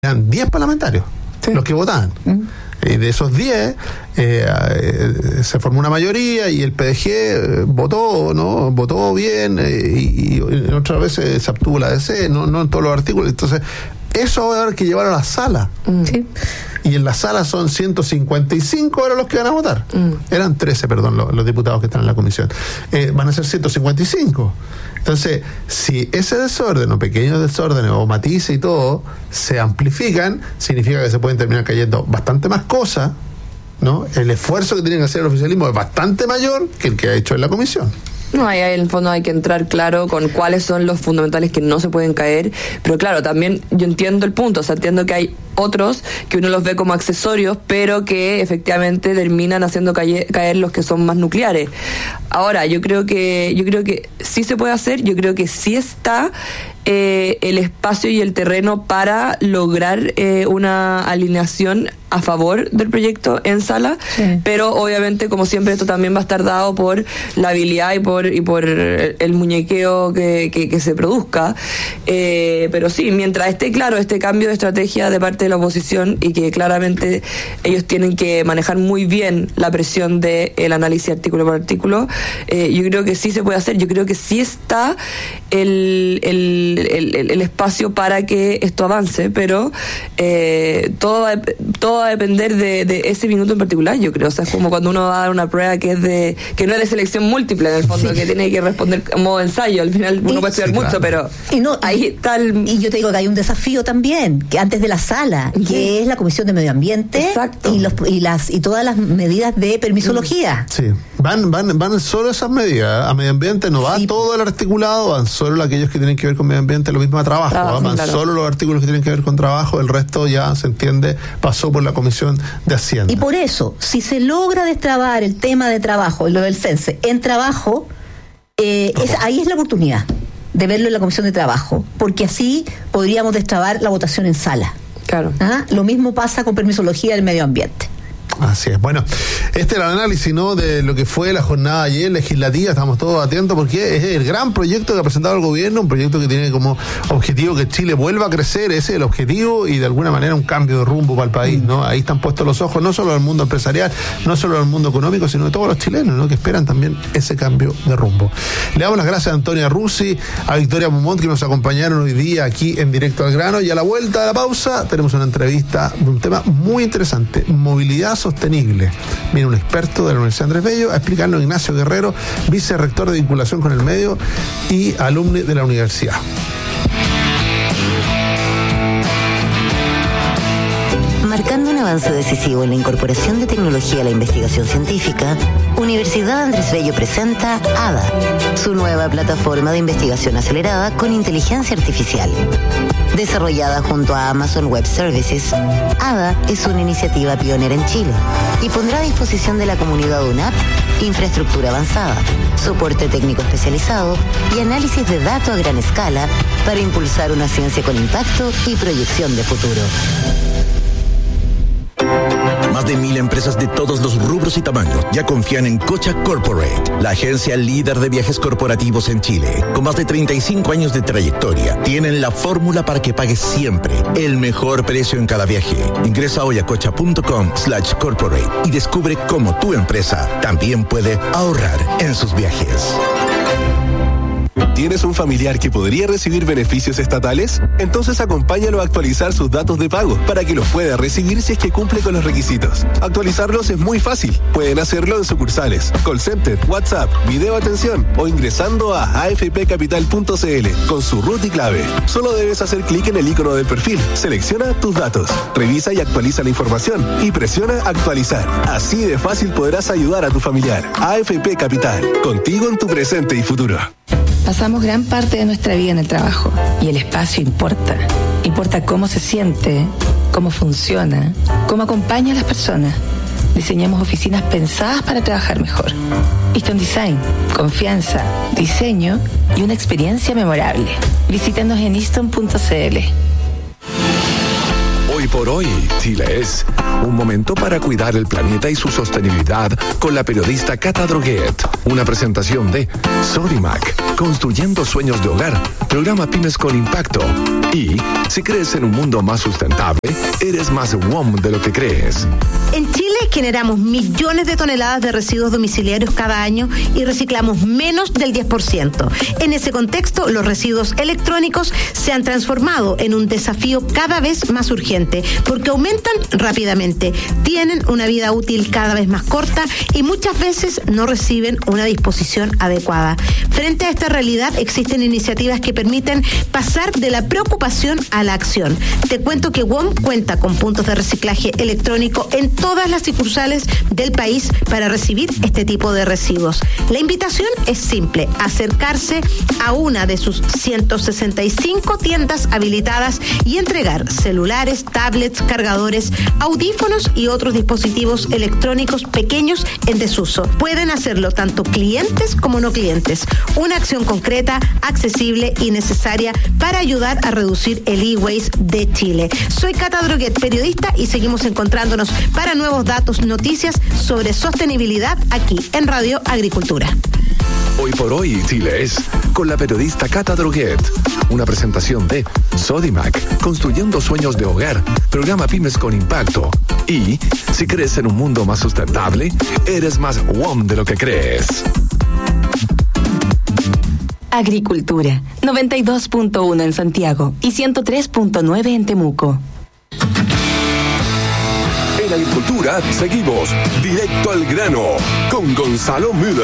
eran 10 parlamentarios los que votaban. Y de esos 10 se formó una mayoría y el PDG votó bien, y otras veces se obtuvo la DC, no en todos los artículos. Entonces eso va a haber que llevar a la sala. Y en la sala son 155 ahora los que van a votar. Eran 13, perdón, los diputados que están en la comisión. Van a ser 155. Entonces, si ese desorden o pequeños desórdenes o matices y todo se amplifican, significa que se pueden terminar cayendo bastante más cosas, ¿no? El esfuerzo que tiene que hacer el oficialismo es bastante mayor que el que ha hecho en la comisión. No, ahí en el fondo hay que entrar claro con cuáles son los fundamentales que no se pueden caer, pero claro, también yo entiendo el punto, o sea, entiendo que hay otros que uno los ve como accesorios, pero que efectivamente terminan haciendo caer los que son más nucleares. Ahora, yo creo que sí se puede hacer, yo creo que sí está el espacio y el terreno para lograr una alineación a favor del proyecto en sala, pero obviamente, como siempre, esto también va a estar dado por la habilidad y por el muñequeo que se produzca, pero sí, mientras esté claro este cambio de estrategia de parte de la oposición y que claramente ellos tienen que manejar muy bien la presión del análisis artículo por artículo, yo creo que sí se puede hacer, yo creo que sí está el espacio para que esto avance, pero todo va a depender de ese minuto en particular, yo creo. O sea, es como cuando uno va a dar una prueba que no es de selección múltiple, en el fondo, que tiene que responder a modo ensayo. Al final uno puede estudiar mucho, pero ahí está Y yo te digo que hay un desafío también, que antes de la sala, que es la Comisión de Medio Ambiente. Exacto. y todas las medidas de permisología. Sí, van solo esas medidas. A medio ambiente no va todo el articulado, van solo aquellos que tienen que ver con medio ambiente, lo mismo a trabajo, van solo los artículos que tienen que ver con trabajo, el resto ya se entiende, pasó por la Comisión de Hacienda. Y por eso, si se logra destrabar el tema de trabajo, lo del CENSE, en trabajo, ahí es la oportunidad de verlo en la Comisión de Trabajo, porque así podríamos destrabar la votación en sala. Claro. Lo mismo pasa con permisología del medio ambiente. Así es. Bueno, este es el análisis, ¿no?, de lo que fue la jornada ayer legislativa. Estamos todos atentos porque es el gran proyecto que ha presentado el gobierno, un proyecto que tiene como objetivo que Chile vuelva a crecer. Ese es el objetivo, y de alguna manera un cambio de rumbo para el país, ¿no? Ahí están puestos los ojos no solo del mundo empresarial, no solo del mundo económico, sino de todos los chilenos, ¿no?, que esperan también ese cambio de rumbo. Le damos las gracias a Antonia Russi, a Victoria Mumont, que nos acompañaron hoy día aquí en Directo al Grano, y a la vuelta de la pausa tenemos una entrevista de un tema muy interesante: movilidad sostenible. Viene un experto de la Universidad Andrés Bello a explicarlo, Ignacio Guerrero, vicerrector de vinculación con el medio y alumni de la universidad. Marcando un avance decisivo en la incorporación de tecnología a la investigación científica, Universidad Andrés Bello presenta ADA, su nueva plataforma de investigación acelerada con inteligencia artificial. Desarrollada junto a Amazon Web Services, ADA es una iniciativa pionera en Chile y pondrá a disposición de la comunidad UNAP infraestructura avanzada, soporte técnico especializado y análisis de datos a gran escala para impulsar una ciencia con impacto y proyección de futuro. Más de 1,000 empresas de todos los rubros y tamaños ya confían en Cocha Corporate, la agencia líder de viajes corporativos en Chile. Con más de 35 años de trayectoria, tienen la fórmula para que pagues siempre el mejor precio en cada viaje. Ingresa hoy a cocha.com/corporate y descubre cómo tu empresa también puede ahorrar en sus viajes. ¿Tienes un familiar que podría recibir beneficios estatales? Entonces acompáñalo a actualizar sus datos de pago para que los pueda recibir si es que cumple con los requisitos. Actualizarlos es muy fácil. Pueden hacerlo en sucursales, call center, WhatsApp, video atención o ingresando a afpcapital.cl con su root y clave. Solo debes hacer clic en el icono del perfil, selecciona tus datos, revisa y actualiza la información y presiona actualizar. Así de fácil podrás ayudar a tu familiar. AFP Capital, contigo en tu presente y futuro. Pasamos gran parte de nuestra vida en el trabajo y el espacio importa. Importa cómo se siente, cómo funciona, cómo acompaña a las personas. Diseñamos oficinas pensadas para trabajar mejor. Easton Design, confianza, diseño y una experiencia memorable. Visítanos en easton.cl. Hoy por hoy, Chile es un momento para cuidar el planeta y su sostenibilidad con la periodista Cata Droguet. Una presentación de Sodimac, construyendo sueños de hogar, programa Pymes con Impacto. Y si crees en un mundo más sustentable, eres más WOM de lo que crees. En Chile generamos millones de toneladas de residuos domiciliarios cada año y reciclamos menos del 10%. En ese contexto, los residuos electrónicos se han transformado en un desafío cada vez más urgente porque aumentan rápidamente, tienen una vida útil cada vez más corta y muchas veces no reciben una disposición adecuada. Frente a esta realidad, existen iniciativas que permiten pasar de la preocupación a la acción. Te cuento que WOM cuenta con puntos de reciclaje electrónico en todas las sucursales del país para recibir este tipo de residuos. La invitación es simple: acercarse a una de sus 165 tiendas habilitadas y entregar celulares, tablets, cargadores, audífonos y otros dispositivos electrónicos pequeños en desuso. Pueden hacerlo tanto clientes como no clientes. Una acción concreta, accesible y necesaria para ayudar a reducir el e-waste de Chile. Soy Cata Droguet, periodista, y seguimos encontrándonos para nuevos datos, noticias sobre sostenibilidad aquí en Radio Agricultura. Hoy por hoy, Chile es con la periodista Cata Droguet. Una presentación de Sodimac, construyendo sueños de hogar, programa Pymes con Impacto. Y si crees en un mundo más sustentable, eres más WOM de lo que crees. Agricultura, 92.1 en Santiago y 103.9 en Temuco. En Agricultura seguimos directo al grano con Gonzalo Müller.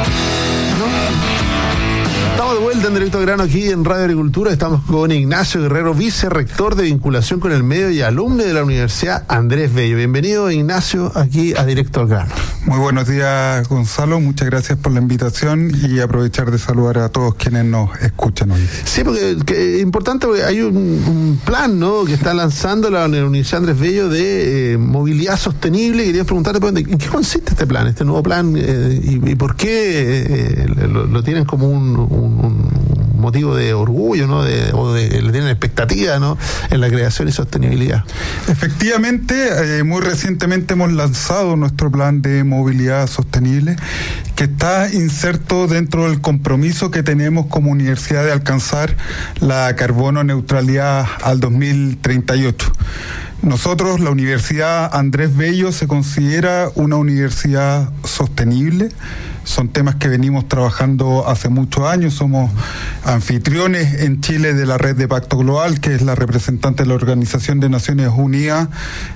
Estamos de vuelta en Directo al Grano aquí en Radio Agricultura. Estamos con Ignacio Guerrero, vicerrector de vinculación con el medio y alumno de la Universidad Andrés Bello. Bienvenido, Ignacio, aquí a Directo al Grano. Muy buenos días, Gonzalo. Muchas gracias por la invitación y aprovechar de saludar a todos quienes nos escuchan hoy. Sí, porque es importante, porque hay un plan, ¿no?, que está lanzando la Universidad Andrés Bello de movilidad sostenible. Quería preguntarte, ¿en qué consiste este plan, este nuevo plan, y por qué lo tienen como un motivo de orgullo, ¿no?, le tienen expectativa, ¿no?, en la creación y sostenibilidad? Efectivamente, muy recientemente hemos lanzado nuestro plan de movilidad sostenible, que está inserto dentro del compromiso que tenemos como universidad de alcanzar la carbono neutralidad al 2038. Nosotros, la Universidad Andrés Bello, se considera una universidad sostenible. Son temas que venimos trabajando hace muchos años. Somos anfitriones en Chile de la Red de Pacto Global, que es la representante de la Organización de Naciones Unidas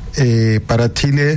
para Chile,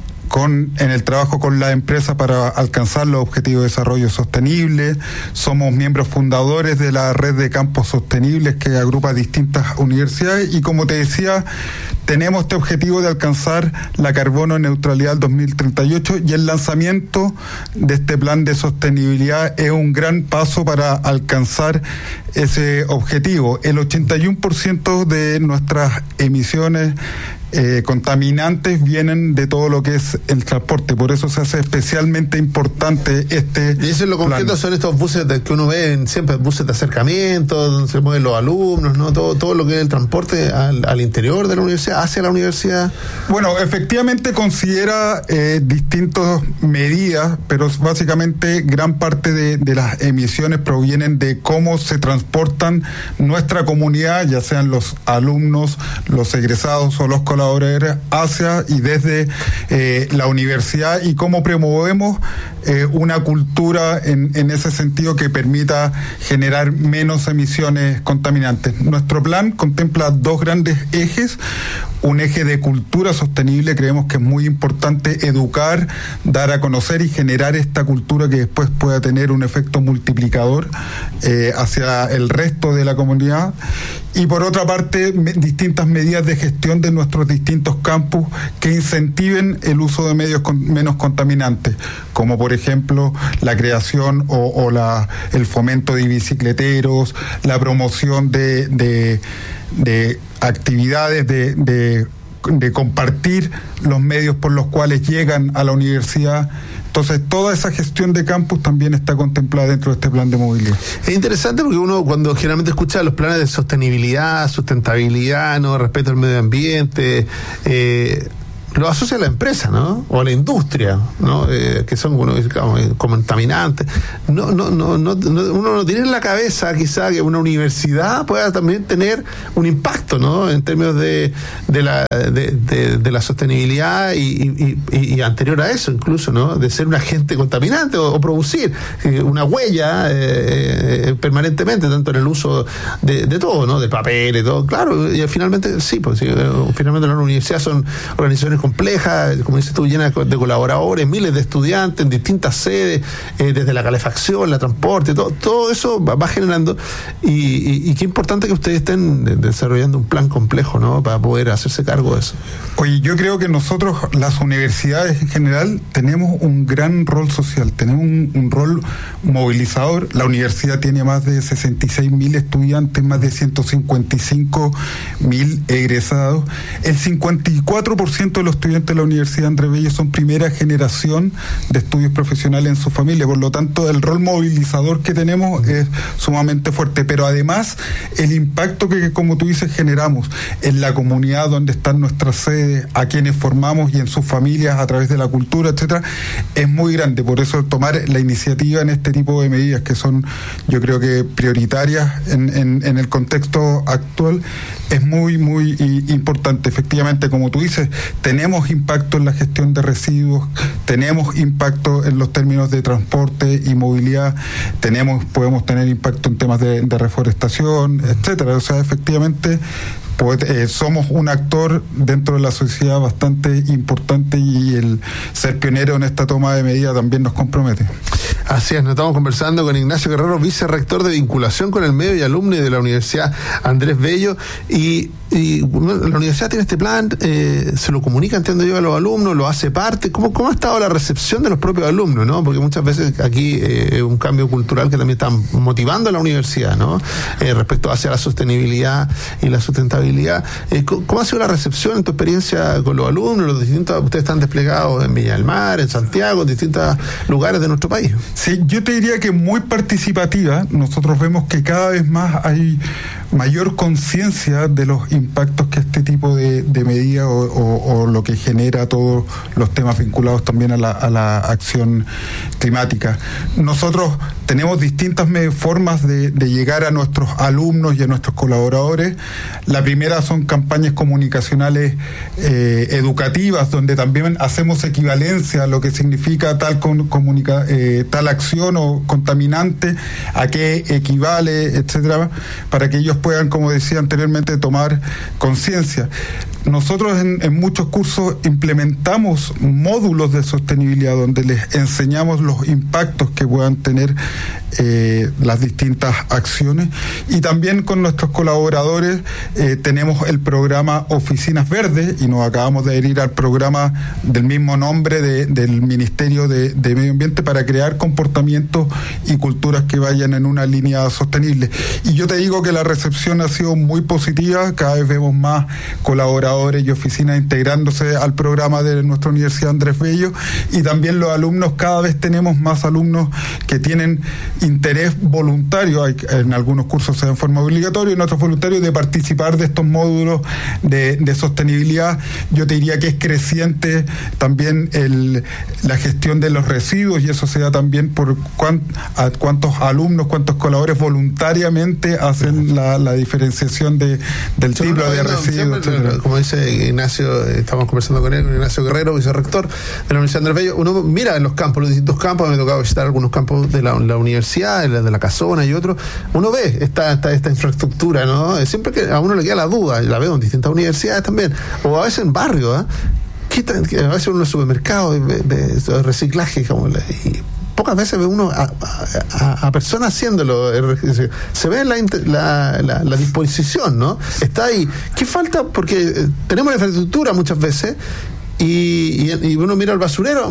en el trabajo con la empresa para alcanzar los objetivos de desarrollo sostenible. Somos miembros fundadores de la red de campos sostenibles que agrupa distintas universidades y, como te decía, tenemos este objetivo de alcanzar la carbono neutralidad al 2038 y el lanzamiento de este plan de sostenibilidad es un gran paso para alcanzar ese objetivo. El 81% de nuestras emisiones contaminantes vienen de todo lo que es el transporte, por eso se hace especialmente importante y eso es lo concreto plan. Son estos buses que uno ve siempre, buses de acercamiento donde se mueven los alumnos, ¿no? Todo lo que es el transporte al interior de la universidad, hacia la universidad. Bueno, efectivamente considera distintas medidas, pero básicamente gran parte de las emisiones provienen de cómo se transportan nuestra comunidad, ya sean los alumnos, los egresados o los colaboradores hacia y desde la universidad, y cómo promovemos una cultura en ese sentido que permita generar menos emisiones contaminantes. Nuestro plan contempla dos grandes ejes. Un eje de cultura sostenible. Creemos que es muy importante educar, dar a conocer y generar esta cultura que después pueda tener un efecto multiplicador hacia el resto de la comunidad. Y por otra parte, distintas medidas de gestión de nuestros distintos campus que incentiven el uso de medios menos contaminantes, como por ejemplo la creación o el fomento de bicicleteros, la promoción de actividades de de compartir los medios por los cuales llegan a la universidad. Entonces, toda esa gestión de campus también está contemplada dentro de este plan de movilidad. Es interesante porque uno cuando generalmente escucha los planes de sostenibilidad, sustentabilidad, ¿no?, respeto al medio ambiente, lo asocia a la empresa, ¿no?, o a la industria, ¿no?, que son contaminantes. Uno no tiene en la cabeza quizá que una universidad pueda también tener un impacto, ¿no?, en términos de la sostenibilidad y anterior a eso incluso, ¿no?, de ser un agente contaminante o producir una huella permanentemente, tanto en el uso de todo, ¿no?, de papel y todo. Claro, y finalmente sí, pues finalmente las universidades son organizaciones complejas, como dices tú, llenas de colaboradores, miles de estudiantes en distintas sedes, desde la calefacción, la transporte, todo eso va generando, y qué importante que ustedes estén desarrollando un plan complejo, ¿no?, para poder hacerse cargo de eso. Oye, yo creo que nosotros, las universidades en general, tenemos un gran rol social, tenemos un rol movilizador. La universidad tiene más de 66.000 estudiantes, más de 155.000 egresados. El 54% de los estudiantes de la Universidad Andrés Bello son primera generación de estudios profesionales en su familia, por lo tanto el rol movilizador que tenemos es sumamente fuerte, pero además el impacto que, como tú dices, generamos en la comunidad donde están nuestras sedes, a quienes formamos y en sus familias a través de la cultura, etcétera, es muy grande. Por eso tomar la iniciativa en este tipo de medidas que son, yo creo que prioritarias en el contexto actual, es muy, muy importante. Efectivamente, como tú dices, tenemos impacto en la gestión de residuos, tenemos impacto en los términos de transporte y movilidad, podemos tener impacto en temas de reforestación, etcétera. O sea, efectivamente, somos un actor dentro de la sociedad bastante importante, y el ser pionero en esta toma de medidas también nos compromete. Así es, nos estamos conversando con Ignacio Guerrero, vicerrector de vinculación con el medio y alumno de la Universidad Andrés Bello, y la universidad tiene este plan, se lo comunica, entiendo yo, a los alumnos, lo hace parte. ¿Cómo ha estado la recepción de los propios alumnos, ¿no? Porque muchas veces aquí un cambio cultural que también está motivando a la universidad, ¿no? Respecto hacia la sostenibilidad y la sustentabilidad. ¿Cómo ha sido la recepción en tu experiencia con los alumnos? Ustedes están desplegados en Viña del Mar, en Santiago, en distintos lugares de nuestro país. Sí, yo te diría que muy participativa. Nosotros vemos que cada vez más hay mayor conciencia de los impactos que este tipo de medidas o lo que genera todos los temas vinculados también a la acción climática. Nosotros tenemos distintas formas de llegar a nuestros alumnos y a nuestros colaboradores. La primera son campañas comunicacionales educativas, donde también hacemos equivalencia a lo que significa tal acción o contaminante, a qué equivale, etcétera, para que ellos puedan, como decía anteriormente, tomar conciencia. Nosotros en muchos cursos implementamos módulos de sostenibilidad donde les enseñamos los impactos que puedan tener las distintas acciones, y también con nuestros colaboradores tenemos el programa Oficinas Verdes, y nos acabamos de adherir al programa del mismo nombre del Ministerio de Medio Ambiente para crear comportamientos y culturas que vayan en una línea sostenible. Y yo te digo que la recepción ha sido muy positiva, cada vez vemos más colaboradores y oficinas integrándose al programa de nuestra Universidad Andrés Bello, y también los alumnos, cada vez tenemos más alumnos que tienen interés voluntario, en algunos cursos se da en forma obligatoria, en otros voluntarios, de participar de estos módulos de sostenibilidad. Yo te diría que es creciente también la gestión de los residuos, y eso se da también por cuántos alumnos, cuántos colaboradores voluntariamente hacen la diferenciación del tipo de residuos, etcétera. Como dice Ignacio, estamos conversando con él, Ignacio Guerrero, vicerrector de la Universidad Andrés Bello. Uno mira en los campos, los distintos campos, me ha tocado visitar algunos campos de la universidad, de la Casona y otros. Uno ve esta infraestructura, ¿no? Siempre que a uno le queda la duda, la veo en distintas universidades también, o a veces en barrios, a veces uno en los supermercados de reciclaje, y pocas veces ve uno a personas haciéndolo. Se ve la disposición, ¿no? Está ahí. ¿Qué falta? Porque tenemos la infraestructura muchas veces y uno mira el basurero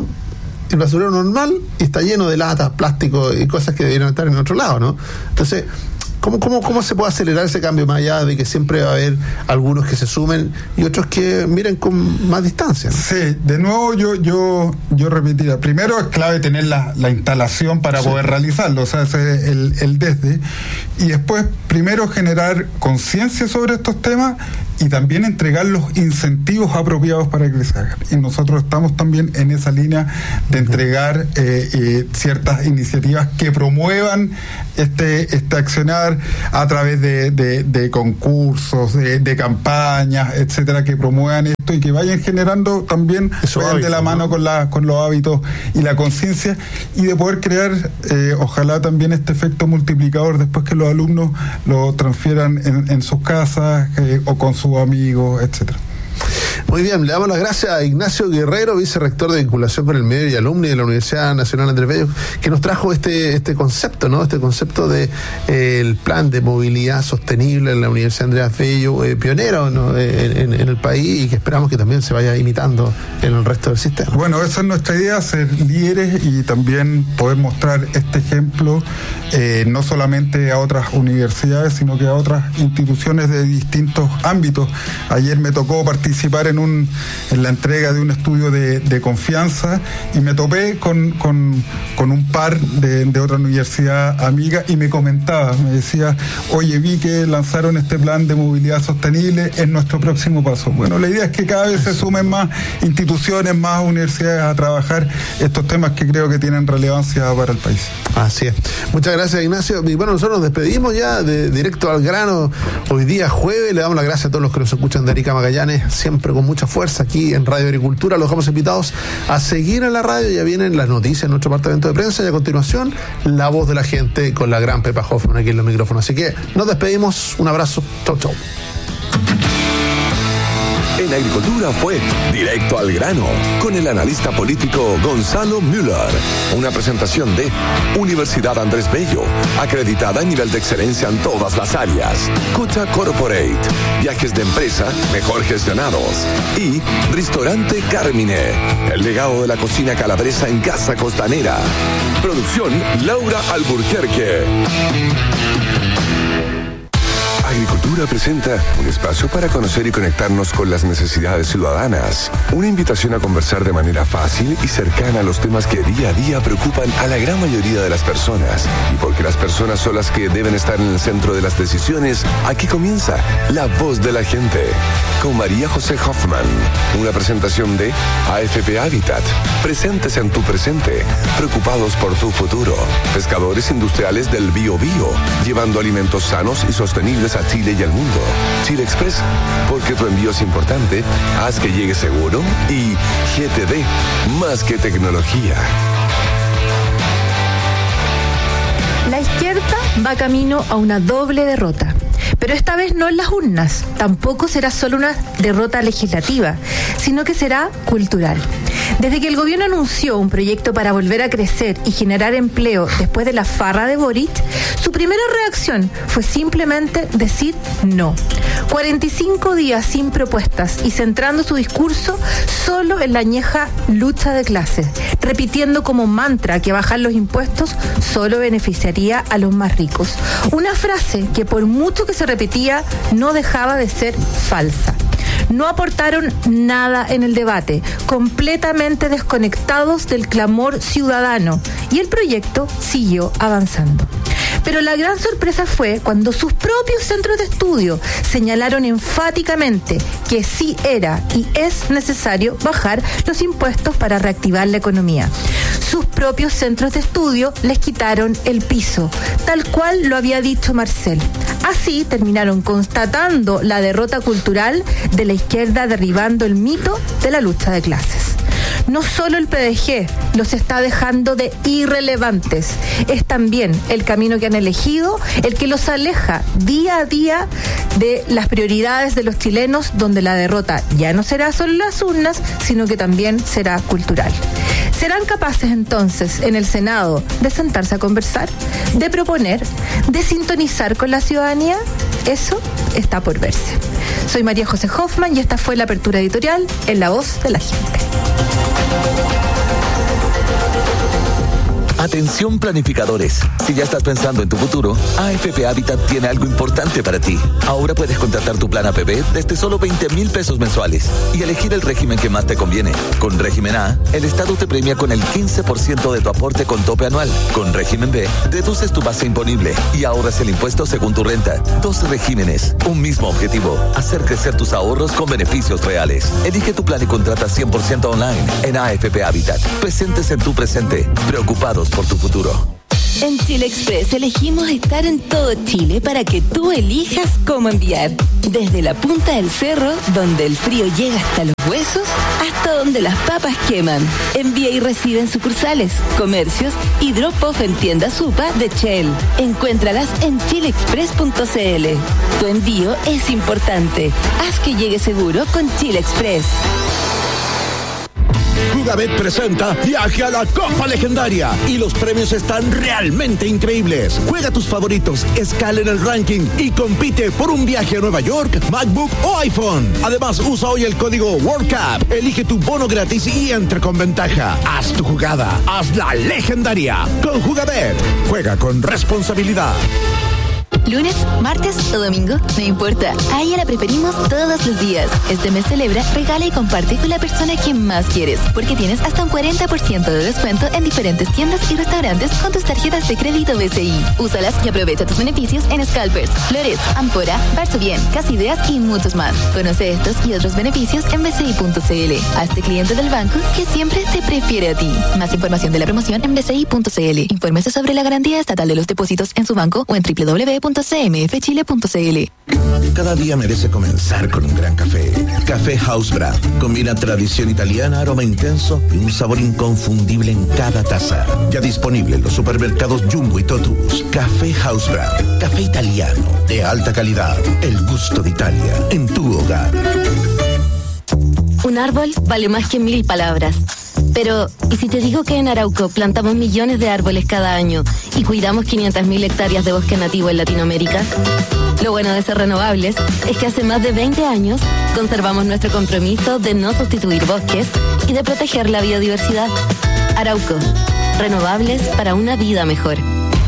normal y está lleno de latas, plástico y cosas que deberían estar en otro lado, ¿no? Entonces, ¿Cómo se puede acelerar ese cambio, más allá de que siempre va a haber algunos que se sumen y otros que miren con más distancia, ¿no? Sí, de nuevo yo repetiría, primero es clave tener la instalación para poder realizarlo, o sea, ese es el desde, y después primero generar conciencia sobre estos temas y también entregar los incentivos apropiados para que se hagan. Y nosotros estamos también en esa línea de entregar ciertas iniciativas que promuevan este accionar a través de concursos, de campañas, etcétera, que promuevan esto y que vayan generando también de la mano, ¿no?, con los hábitos y la conciencia, y de poder crear ojalá también este efecto multiplicador después que los alumnos lo transfieran en sus casas o con sus amigos, etcétera. Muy bien, le damos las gracias a Ignacio Guerrero, vicerrector de vinculación con el medio y alumni de la Universidad Nacional Andrés Bello, que nos trajo este concepto, ¿no? Este concepto de el plan de movilidad sostenible en la Universidad Andrés Bello, pionero, ¿no?, en el país, y que esperamos que también se vaya imitando en el resto del sistema. Bueno, esa es nuestra idea, ser líderes y también poder mostrar este ejemplo no solamente a otras universidades, sino que a otras instituciones de distintos ámbitos. Ayer me tocó participar en la entrega de un estudio de confianza y me topé con un par de otra universidad amiga y me decía, oye, vi que lanzaron este plan de movilidad sostenible, es nuestro próximo paso. Bueno, la idea es que cada vez se sumen más instituciones, más universidades a trabajar estos temas que creo que tienen relevancia para el país. Así es. Muchas gracias, Ignacio. Y bueno, nosotros nos despedimos ya de Directo al Grano. Hoy día jueves, le damos las gracias a todos los que nos escuchan de Arica Magallanes, siempre con mucha fuerza aquí en Radio Agricultura. Los dejamos invitados a seguir en la radio. Ya vienen las noticias en nuestro departamento de prensa y a continuación La Voz de la Gente con la gran Pepa Hoffman aquí en los micrófonos. Así que nos despedimos. Un abrazo. Chau, chau. En Agricultura fue Directo al Grano con el analista político Gonzalo Müller. Una presentación de Universidad Andrés Bello, acreditada a nivel de excelencia en todas las áreas. Cocha Corporate, viajes de empresa mejor gestionados. Y Restaurante Carmine, el legado de la cocina calabresa en Casa Costanera. Producción Laura Alburquerque. Agricultura presenta un espacio para conocer y conectarnos con las necesidades ciudadanas. Una invitación a conversar de manera fácil y cercana a los temas que día a día preocupan a la gran mayoría de las personas. Y porque las personas son las que deben estar en el centro de las decisiones, aquí comienza La Voz de la Gente con María José Hoffman. Una presentación de AFP Habitat. Presentes en tu presente, preocupados por tu futuro. Pescadores industriales del Bio Bio, llevando alimentos sanos y sostenibles a Chile y al mundo. Chile Express, porque tu envío es importante, haz que llegue seguro. Y GTD, más que tecnología. La izquierda va camino a una doble derrota. Pero esta vez no en las urnas, tampoco será solo una derrota legislativa, sino que será cultural. Desde que el gobierno anunció un proyecto para volver a crecer y generar empleo después de la farra de Boric, su primera reacción fue simplemente decir no. 45 días sin propuestas y centrando su discurso solo en la añeja lucha de clases, repitiendo como mantra que bajar los impuestos solo beneficiaría a los más ricos. Una frase que por mucho que se repetía no dejaba de ser falsa. No aportaron nada en el debate, completamente desconectados del clamor ciudadano, y el proyecto siguió avanzando. Pero la gran sorpresa fue cuando sus propios centros de estudio señalaron enfáticamente que sí era y es necesario bajar los impuestos para reactivar la economía. Sus propios centros de estudio les quitaron el piso, tal cual lo había dicho Marcel. Así terminaron constatando la derrota cultural de la izquierda, derribando el mito de la lucha de clases. No solo el PDG los está dejando de irrelevantes, es también el camino que han elegido el que los aleja día a día de las prioridades de los chilenos, donde la derrota ya no será solo en las urnas, sino que también será cultural. ¿Serán capaces entonces en el Senado de sentarse a conversar, de proponer, de sintonizar con la ciudadanía? Eso está por verse. Soy María José Hoffman y esta fue la apertura editorial en La Voz de la Gente. Atención planificadores. Si ya estás pensando en tu futuro, AFP Habitat tiene algo importante para ti. Ahora puedes contratar tu plan APB desde solo 20,000 pesos mensuales y elegir el régimen que más te conviene. Con régimen A, el Estado te premia con el 15% de tu aporte con tope anual. Con régimen B, deduces tu base imponible y ahorras el impuesto según tu renta. 2 regímenes, un mismo objetivo: hacer crecer tus ahorros con beneficios reales. Elige tu plan y contrata 100% online en AFP Habitat. Presentes en tu presente, preocupados por tu futuro. En Chile Express elegimos estar en todo Chile para que tú elijas cómo enviar. Desde la punta del cerro, donde el frío llega hasta los huesos, hasta donde las papas queman. Envía y recibe en sucursales, comercios y drop-off en tiendas Supa de Shell. Encuéntralas en chileexpress.cl. Tu envío es importante. Haz que llegue seguro con Chile Express. Jugabet presenta Viaje a la Copa Legendaria y los premios están realmente increíbles. Juega tus favoritos, escala en el ranking y compite por un viaje a Nueva York, MacBook o iPhone. Además, usa hoy el código WorldCup, elige tu bono gratis y entra con ventaja. Haz tu jugada, hazla legendaria. Con Jugabet, juega con responsabilidad. Lunes, martes o domingo, no importa. A ella la preferimos todos los días. Este mes celebra, regala y comparte con la persona que más quieres, porque tienes hasta un 40% de descuento en diferentes tiendas y restaurantes con tus tarjetas de crédito BCI. Úsalas y aprovecha tus beneficios en Scalpers, Flores, Ampora, Barzo Bien, Casa Ideas y muchos más. Conoce estos y otros beneficios en bci.cl. Hazte cliente del banco que siempre te prefiere a ti. Más información de la promoción en bci.cl. Infórmese sobre la garantía estatal de los depósitos en su banco o en www.cmfchile.cl. Cada día merece comenzar con un gran café. Café House Brand. Combina tradición italiana, aroma intenso y un sabor inconfundible en cada taza. Ya disponible en los supermercados Jumbo y Totus. Café House Brand. Café italiano de alta calidad. El gusto de Italia en tu hogar. Un árbol vale más que 1000 palabras. Pero, ¿y si te digo que en Arauco plantamos millones de árboles cada año y cuidamos 500.000 hectáreas de bosque nativo en Latinoamérica? Lo bueno de ser renovables es que hace más de 20 años conservamos nuestro compromiso de no sustituir bosques y de proteger la biodiversidad. Arauco, renovables para una vida mejor.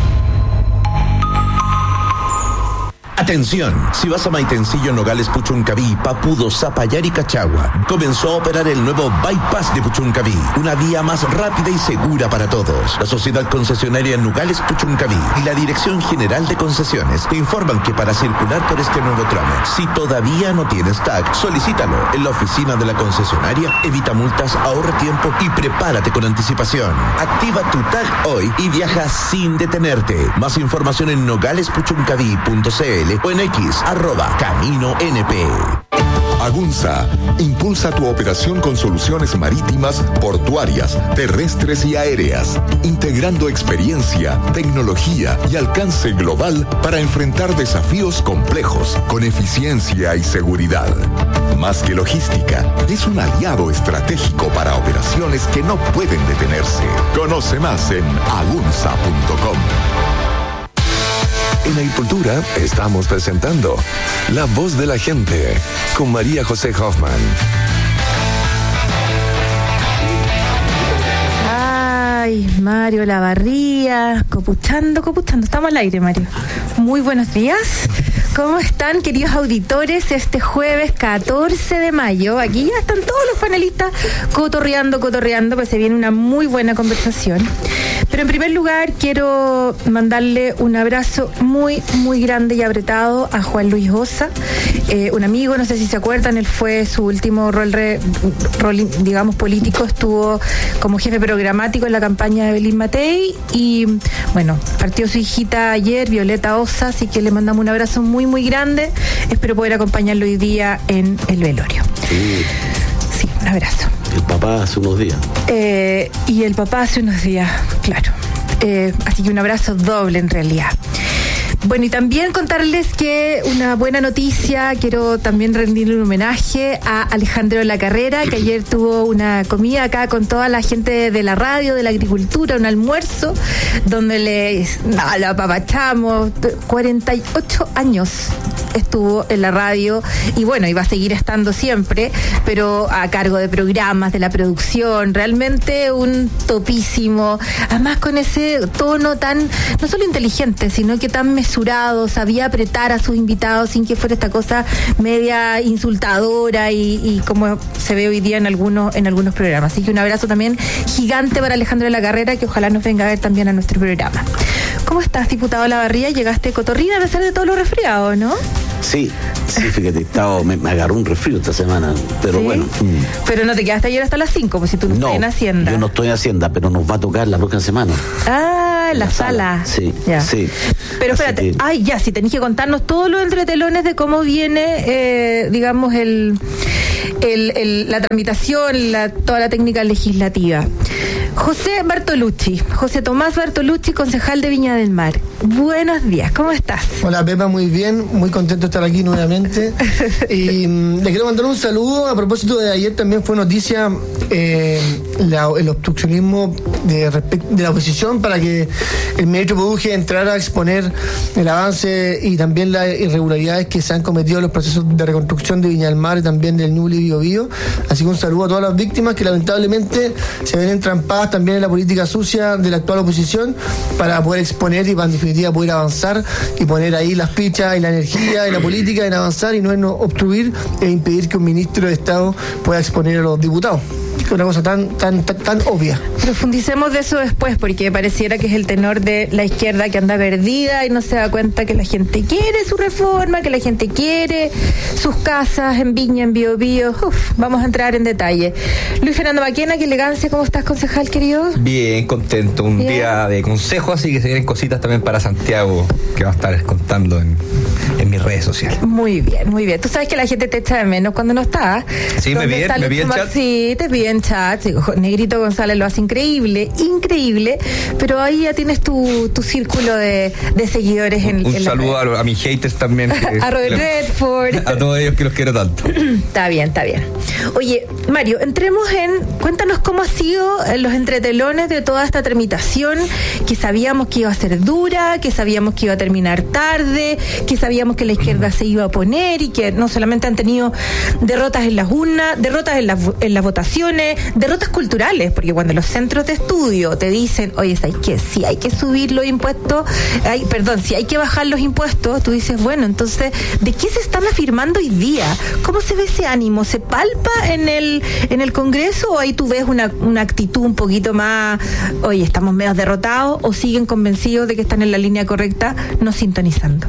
Atención, si vas a Maitencillo, Nogales, Puchuncaví, Papudo, Zapallar y Cachagua, comenzó a operar el nuevo Bypass de Puchuncaví, una vía más rápida y segura para todos. La sociedad concesionaria Nogales Puchuncaví y la Dirección General de Concesiones te informan que para circular por este nuevo tramo, si todavía no tienes TAG, solicítalo en la oficina de la concesionaria, evita multas, ahorra tiempo y prepárate con anticipación. Activa tu TAG hoy y viaja sin detenerte. Más información en nogalespuchuncaví.cl o en X, @CaminoNP. Agunza impulsa tu operación con soluciones marítimas, portuarias, terrestres y aéreas, integrando experiencia, tecnología y alcance global para enfrentar desafíos complejos con eficiencia y seguridad. Más que logística, es un aliado estratégico para operaciones que no pueden detenerse. Conoce más en agunza.com. En Agricultura estamos presentando La Voz de la Gente con María José Hoffman. Ay, Mario Lavarría, copuchando. Estamos al aire, Mario. Muy buenos días. ¿Cómo están, queridos auditores? Este jueves 14 de mayo, aquí ya están todos los panelistas cotorreando, pues se viene una muy buena conversación. Pero en primer lugar, quiero mandarle un abrazo muy, muy grande y apretado a Juan Luis Osa, un amigo, no sé si se acuerdan, él fue su último rol digamos, político, estuvo como jefe programático en la campaña de Belín Matei y, bueno, partió su hijita ayer, Violeta Osa, así que le mandamos un abrazo muy, muy grande. Espero poder acompañarlo hoy día en el velorio. Sí, un abrazo. El papá hace unos días. Y el papá hace unos días, claro. Así que un abrazo doble en realidad. Bueno, y también contarles que una buena noticia, quiero también rendirle un homenaje a Alejandro La Carrera, que ayer tuvo una comida acá con toda la gente de la radio, de la agricultura, un almuerzo, donde la apapachamos. 48 años estuvo en la radio y bueno, iba a seguir estando siempre, pero a cargo de programas, de la producción, realmente un topísimo, además con ese tono tan, no solo inteligente, sino que tan mesurado, sabía apretar a sus invitados sin que fuera esta cosa media insultadora y como se ve hoy día en algunos programas. Así que un abrazo también gigante para Alejandro de la Carrera, que ojalá nos venga a ver también a nuestro programa. ¿Cómo estás, diputado Olavarría? Llegaste cotorrina a pesar de todo lo resfriado, ¿no? Sí, fíjate, me agarró un resfrío esta semana, pero ¿sí? Bueno. Pero no te quedaste ayer hasta las 5, pues si tú no estás en Hacienda. Yo no estoy en Hacienda, pero nos va a tocar la próxima semana. Ah, la sala. Sí, ya. Sí. Pero así espérate, si tenés que contarnos todos los entretelones de cómo viene, digamos, la tramitación, toda la técnica legislativa. José Tomás Bartolucci, concejal de Viña del Mar. Buenos días, ¿cómo estás? Hola Pepa, muy bien, muy contento de estar aquí nuevamente. Y le quiero mandar un saludo a propósito de ayer, también fue noticia el obstruccionismo de la oposición para que el ministro Produje entrara a exponer el avance y también las irregularidades que se han cometido en los procesos de reconstrucción de Viña del Mar y también del Ñuble y Biobío. Así que un saludo a todas las víctimas que lamentablemente se ven entrampadas también en la política sucia de la actual oposición para poder exponer y en definitiva poder avanzar y poner ahí las fichas y la energía y la política en avanzar y no en obstruir e impedir que un ministro de Estado pueda exponer a los diputados. Una cosa tan obvia. Profundicemos de eso después, porque pareciera que es el tenor de la izquierda que anda perdida y no se da cuenta que la gente quiere su reforma, que la gente quiere sus casas en Viña, en Biobío. Vamos a entrar en detalle. Luis Fernando Maquena, qué elegancia, ¿cómo estás, concejal querido? Bien, contento, un día de consejo, así que se vienen cositas también para Santiago que va a estar contando en mis redes sociales. Muy bien, muy bien. Tú sabes que la gente te echa de menos cuando no estás. Sí, me piden chat. Sí, te piden chat. Negrito González lo hace increíble, pero ahí ya tienes tu círculo de seguidores un saludo a mis haters también. A Robert Redford. A todos ellos que los quiero tanto. Está bien. Oye, Mario, cuéntanos cómo han sido los entretelones de toda esta tramitación, que sabíamos que iba a ser dura, que sabíamos que iba a terminar tarde, que sabíamos que la izquierda se iba a oponer y que no solamente han tenido derrotas en las urnas, derrotas en las votaciones, derrotas culturales, porque cuando los centros de estudio te dicen, oye, ¿sabes qué? Si hay que subir los impuestos, si hay que bajar los impuestos, tú dices, bueno, entonces, ¿de qué se están afirmando hoy día? ¿Cómo se ve ese ánimo? ¿Se palpa en el Congreso o ahí tú ves una actitud un poquito más, oye, estamos medio derrotados, o siguen convencidos de que están en la línea correcta, no sintonizando?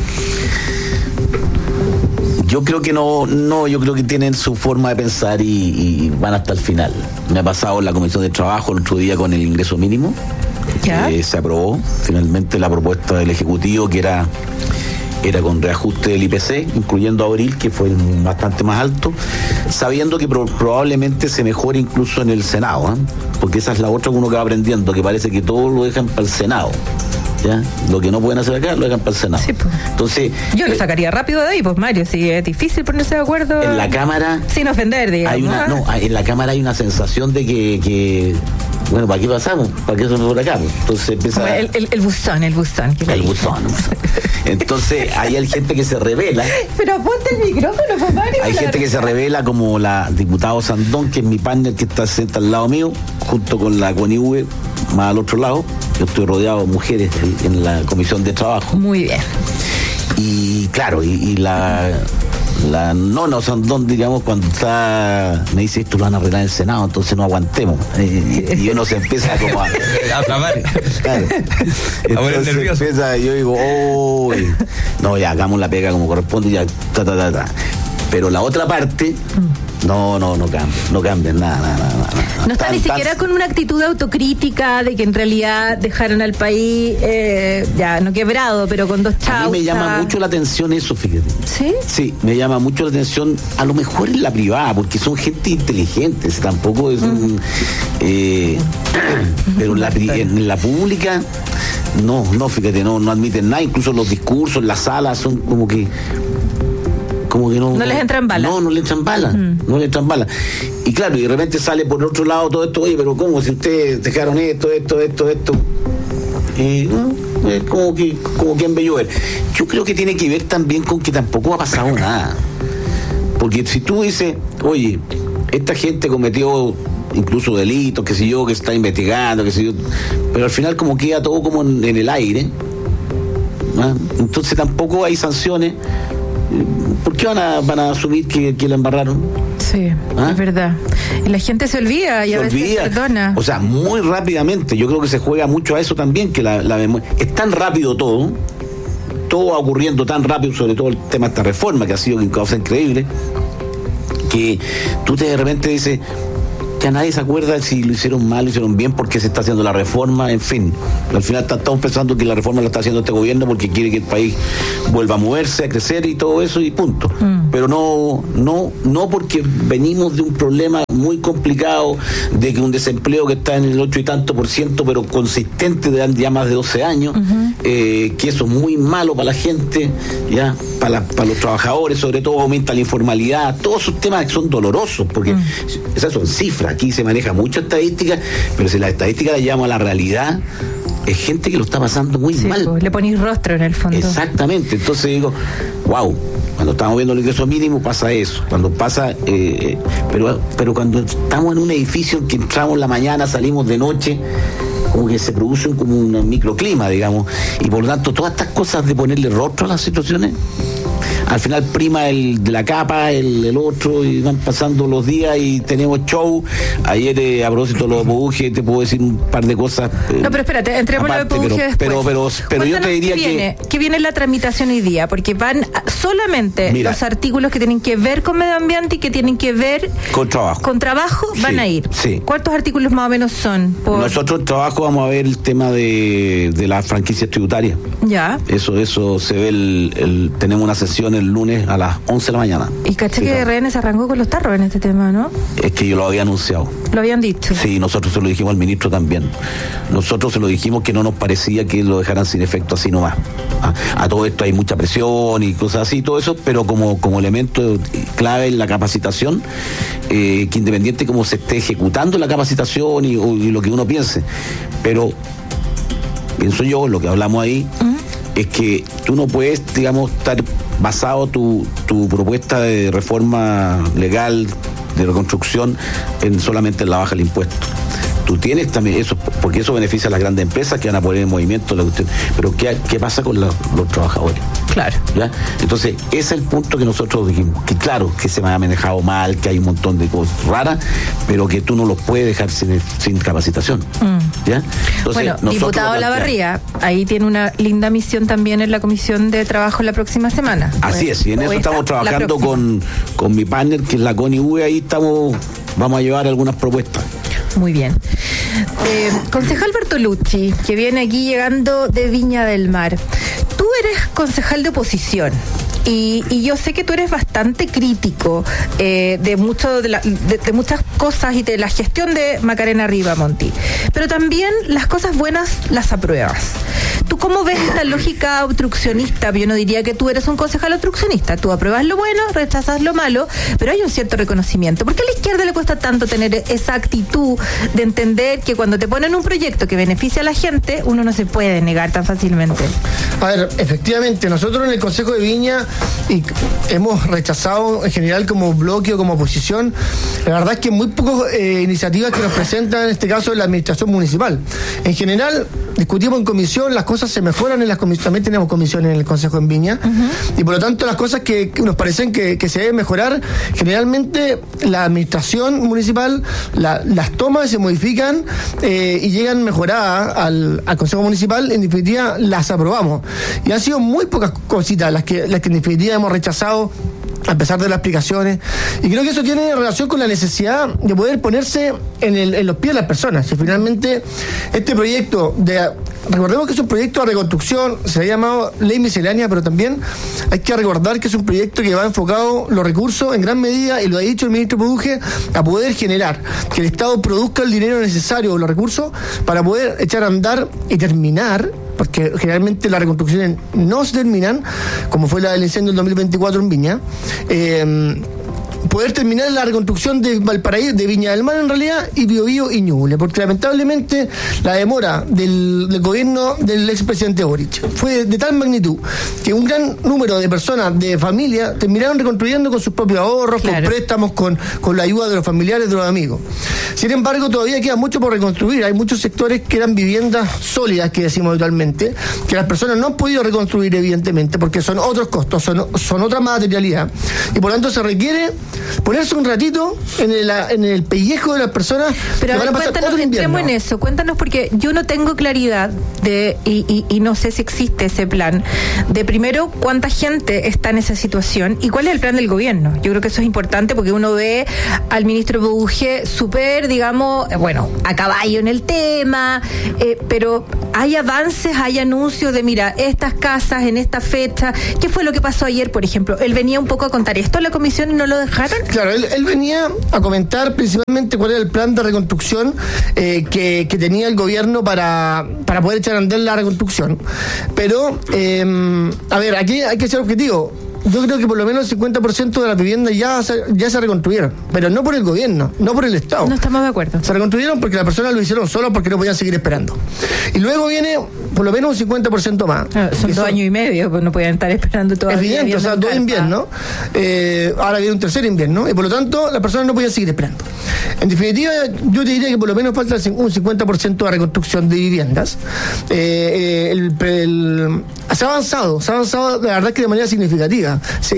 Yo creo que no, yo creo que tienen su forma de pensar y van hasta el final. Me ha pasado en la Comisión de Trabajo el otro día con el ingreso mínimo. Se aprobó finalmente la propuesta del Ejecutivo, que era con reajuste del IPC, incluyendo abril, que fue bastante más alto, sabiendo que probablemente se mejore incluso en el Senado, porque esa es la otra que uno que va aprendiendo, que parece que todo lo dejan para el Senado. ¿Ya? Lo que no pueden hacer acá lo dejan para el Senado. Sí, pues. Entonces, yo lo sacaría rápido de ahí, pues Mario, si es difícil ponerse de acuerdo. En la Cámara, sin ofender, digamos. En la Cámara hay una sensación de que bueno, ¿para qué pasamos? ¿Para qué eso por acá? Entonces empieza el buzón. El buzón. Entonces hay gente que se revela. Pero apunta el micrófono, pues Mario. Hay gente que se revela, como la diputada Sandón, que es mi partner, que está sentada al lado mío, junto con la CONIV, más al otro lado. Yo estoy rodeado de mujeres en la Comisión de Trabajo. Muy bien. Y claro, y la nona Sandón, digamos, cuando me dice, esto lo van a arreglar en el Senado, entonces no aguantemos. Y uno se empieza como a flamar. Claro. Entonces empieza, yo digo, no, ya hagamos la pega como corresponde, ya, Pero la otra parte No cambian nada. No está ni siquiera con una actitud autocrítica de que en realidad dejaron al país ya no quebrado, pero con dos chavos. A mí me llama mucho la atención eso, fíjate. ¿Sí? Sí, me llama mucho la atención, a lo mejor en la privada, porque son gente inteligente, tampoco es un... pero en la pública, no, fíjate, no admiten nada, incluso los discursos, las salas son como que no les entran balas. No le entran balas. Y claro, y de repente sale por otro lado todo esto, oye, pero ¿cómo? Si ustedes dejaron esto. Y es como que en Bellover. Yo creo que tiene que ver también con que tampoco ha pasado nada. Porque si tú dices, oye, esta gente cometió incluso delitos, qué sé yo, que se está investigando, qué sé yo, pero al final como queda todo como en el aire, ¿no? Entonces tampoco hay sanciones. ¿Por qué van a asumir que la embarraron? Sí, es verdad. Y la gente se olvida y a veces perdona. O sea, muy rápidamente. Yo creo que se juega mucho a eso también, que la memoria. Es tan rápido todo va ocurriendo tan rápido, sobre todo el tema de esta reforma, que ha sido una cosa increíble, que tú de repente dices, ya nadie se acuerda si lo hicieron mal, lo hicieron bien, porque se está haciendo la reforma, en fin. Al final estamos pensando que la reforma la está haciendo este gobierno porque quiere que el país vuelva a moverse, a crecer y todo eso, y punto. Pero no porque venimos de un problema muy complicado, de que un desempleo que está en el 8 y tanto %, pero consistente de ya más de 12 años, que eso es muy malo para la gente, ya para los trabajadores, sobre todo aumenta la informalidad, todos esos temas que son dolorosos, porque esas son cifras. Aquí se maneja mucha estadística, pero si la estadística la llevamos a la realidad, es gente que lo está pasando muy mal. Pues, le ponís rostro en el fondo. Exactamente. Entonces digo, wow, cuando estamos viendo el ingreso mínimo pasa eso. Cuando pasa, pero cuando estamos en un edificio en que entramos en la mañana, salimos de noche, como que se produce como un microclima, digamos, y por lo tanto todas estas cosas de ponerle rostro a las situaciones, al final prima el de la capa, el otro, y van pasando los días y tenemos show. Ayer, a propósito de los Bobuge, te puedo decir un par de cosas. No, pero espérate, entremos en los Bobuge después. Pero yo te diría ¿qué viene la tramitación hoy día? Porque van solamente los artículos que tienen que ver con medio ambiente y que tienen que ver con trabajo. Con trabajo van a ir. Sí. ¿Cuántos artículos más o menos son? Nosotros en trabajo vamos a ver el tema de las franquicias tributarias. Ya. Eso se ve tenemos una sesión el lunes a las 11 de la mañana. Y caché que RN se arrancó con los tarros en este tema, ¿no? Es que yo lo había anunciado. Lo habían dicho. Sí, nosotros se lo dijimos al ministro también. Nosotros se lo dijimos que no nos parecía que lo dejaran sin efecto así nomás. A todo esto hay mucha presión y cosas así, todo eso, pero como elemento clave en la capacitación, que independiente cómo se esté ejecutando la capacitación y lo que uno piense, pero pienso yo, lo que hablamos ahí, es que tú no puedes, digamos, estar basado tu propuesta de reforma legal, de reconstrucción, solamente en la baja del impuesto. Tú tienes también eso, porque eso beneficia a las grandes empresas que van a poner en movimiento la cuestión. Pero ¿qué pasa con los trabajadores? Claro. ¿Ya? Entonces, ese es el punto que nosotros dijimos, que claro, que se me ha manejado mal, que hay un montón de cosas raras, pero que tú no los puedes dejar sin capacitación. ¿Ya? Entonces, bueno, diputado Lavarría, ahí tiene una linda misión también en la Comisión de Trabajo la próxima semana. Así es, y en eso estamos trabajando con mi partner, que es la CONI UE, ahí vamos a llevar algunas propuestas. Muy bien. Concejal Bertolucci, que viene aquí llegando de Viña del Mar. Tú eres concejal de oposición. Y yo sé que tú eres bastante crítico de muchas cosas y de la gestión de Macarena Rivamonti, pero también las cosas buenas las apruebas. ¿Tú cómo ves esta lógica obstruccionista? Yo no diría que tú eres un concejal obstruccionista. Tú apruebas lo bueno, rechazas lo malo, pero hay un cierto reconocimiento. ¿Por qué a la izquierda le cuesta tanto tener esa actitud de entender que cuando te ponen un proyecto que beneficia a la gente, uno no se puede negar tan fácilmente? A ver, efectivamente, nosotros en el Consejo de Viña hemos rechazado en general como bloque o como oposición, la verdad es que muy pocas iniciativas que nos presentan, en este caso la administración municipal. En general, discutimos en comisión, las cosas se mejoran en las comisiones, también tenemos comisiones en el Consejo en Viña, y por lo tanto las cosas que nos parecen que se deben mejorar, generalmente la administración municipal las toma y se modifican y llegan mejoradas al Consejo Municipal, en definitiva las aprobamos. Y han sido muy pocas cositas las que en definitiva hemos rechazado a pesar de las explicaciones. Y creo que eso tiene relación con la necesidad de poder ponerse en los pies de las personas. Si finalmente este proyecto recordemos que es un proyecto de reconstrucción, se ha llamado ley miscelánea, pero también hay que recordar que es un proyecto que va enfocado los recursos en gran medida, y lo ha dicho el ministro Produje, a poder generar que el Estado produzca el dinero necesario o los recursos para poder echar a andar y terminar, porque generalmente las reconstrucciones no se terminan, como fue la del incendio del 2024 en Viña, poder terminar la reconstrucción de Valparaíso, de Viña del Mar en realidad, y Biobío y Ñuble, porque lamentablemente la demora del gobierno del expresidente Boric fue de tal magnitud que un gran número de personas, de familia, terminaron reconstruyendo con sus propios ahorros, con préstamos, con la ayuda de los familiares, de los amigos. Sin embargo, todavía queda mucho por reconstruir. Hay muchos sectores que eran viviendas sólidas, que decimos habitualmente, que las personas no han podido reconstruir, evidentemente, porque son otros costos, son otra materialidad, y por lo tanto se requiere ponerse un ratito en el pellejo de las personas. Pero que van a pasar cuéntanos, entremos en eso, cuéntanos, porque yo no tengo claridad y no sé si existe ese plan de, primero, cuánta gente está en esa situación y cuál es el plan del gobierno. Yo creo que eso es importante, porque uno ve al ministro Buje súper, digamos, a caballo en el tema, pero hay avances, hay anuncios de, mira, estas casas en esta fecha. ¿Qué fue lo que pasó ayer, por ejemplo? Él venía un poco a contar esto en la comisión y no lo dejaron. Claro, él venía a comentar principalmente cuál era el plan de reconstrucción que tenía el gobierno para poder echar a andar la reconstrucción. Pero, a ver, aquí hay que ser objetivo. Yo creo que por lo menos el 50% de las viviendas ya se reconstruyeron, pero no por el gobierno, no por el Estado. No estamos de acuerdo. Se reconstruyeron porque las personas lo hicieron solo, porque no podían seguir esperando. Y luego viene por lo menos un 50% más. Son 2 años y medio, pues no podían estar esperando todavía. Evidente, o sea, 2 inviernos. Ahora viene un tercer invierno, y por lo tanto las personas no podían seguir esperando. En definitiva, yo te diría que por lo menos falta un 50% de reconstrucción de viviendas. Se ha avanzado, la verdad, que de manera significativa.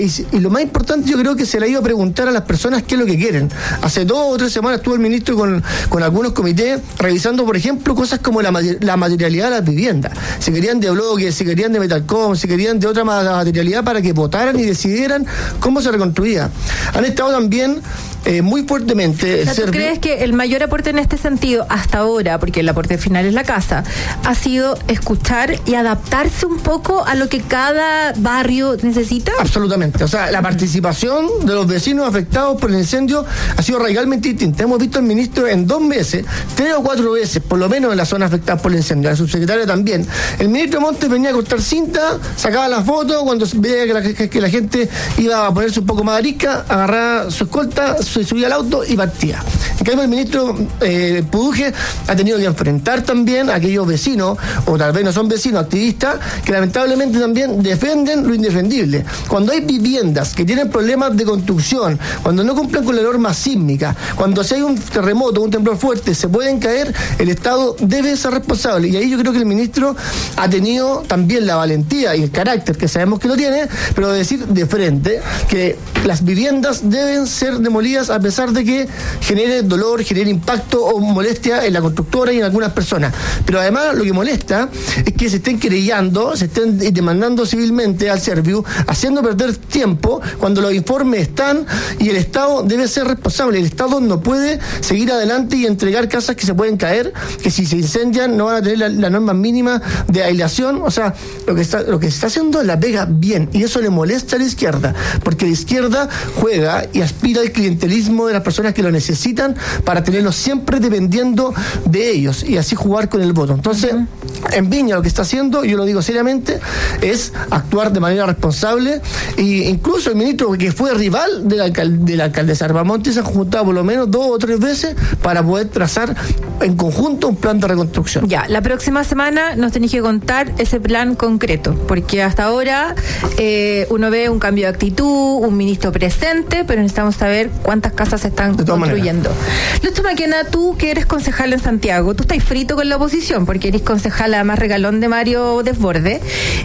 Y lo más importante, yo creo que se le ha ido a preguntar a las personas qué es lo que quieren. Hace 2 o 3 semanas estuvo el ministro con algunos comités revisando, por ejemplo, cosas como la materialidad de las viviendas. Si querían de bloques, si querían de metalcom, si querían de otra materialidad, para que votaran y decidieran cómo se reconstruía. Han estado también muy fuertemente. O sea, ¿tú crees que el mayor aporte en este sentido hasta ahora, porque el aporte final es la casa, ha sido escuchar y adaptarse un poco a lo que cada barrio necesita? Absolutamente. O sea, la participación de los vecinos afectados por el incendio ha sido radicalmente distinta. Hemos visto al ministro en 2 meses, 3 o 4 veces, por lo menos en la zona afectada por el incendio, la subsecretaria también. El ministro Montes venía a cortar cinta, sacaba la foto, cuando veía que la gente iba a ponerse un poco más arisca, agarraba su escolta, se subía al auto y partía. En cambio, el ministro Produje ha tenido que enfrentar también a aquellos vecinos, o tal vez no son vecinos, activistas, que lamentablemente también defienden lo indefendible. Cuando hay viviendas que tienen problemas de construcción, cuando no cumplen con la norma sísmica, cuando si hay un terremoto, un temblor fuerte, se pueden caer, el Estado debe ser responsable. Y ahí yo creo que el ministro ha tenido también la valentía y el carácter, que sabemos que lo tiene, pero de decir de frente que las viviendas deben ser demolidas a pesar de que genere dolor, genere impacto o molestia en la constructora y en algunas personas. Pero además lo que molesta es que se estén querellando, se estén demandando civilmente al Serviu, haciendo perder tiempo cuando los informes están, y el Estado debe ser responsable. El Estado no puede seguir adelante y entregar casas que se pueden caer, que si se incendian no van a tener la norma mínima de aislación. O sea, lo que se está haciendo es la pega bien, y eso le molesta a la izquierda, porque la izquierda juega y aspira al clientelismo de las personas que lo necesitan para tenerlos siempre dependiendo de ellos y así jugar con el voto. Entonces, en Viña lo que está haciendo, yo lo digo seriamente, es actuar de manera responsable, e incluso el ministro, que fue rival de la alcaldesa Arbamonte, se han juntado por lo menos 2 o 3 veces para poder trazar en conjunto un plan de reconstrucción. Ya, la próxima semana nos tenéis que contar ese plan concreto, porque hasta ahora uno ve un cambio de actitud, un ministro presente, pero necesitamos saber cuántas casas se están construyendo. Lucho Maquena, tú que eres concejal en Santiago, tú estás frito con la oposición, porque eres concejal además regalón de Mario Desbordes.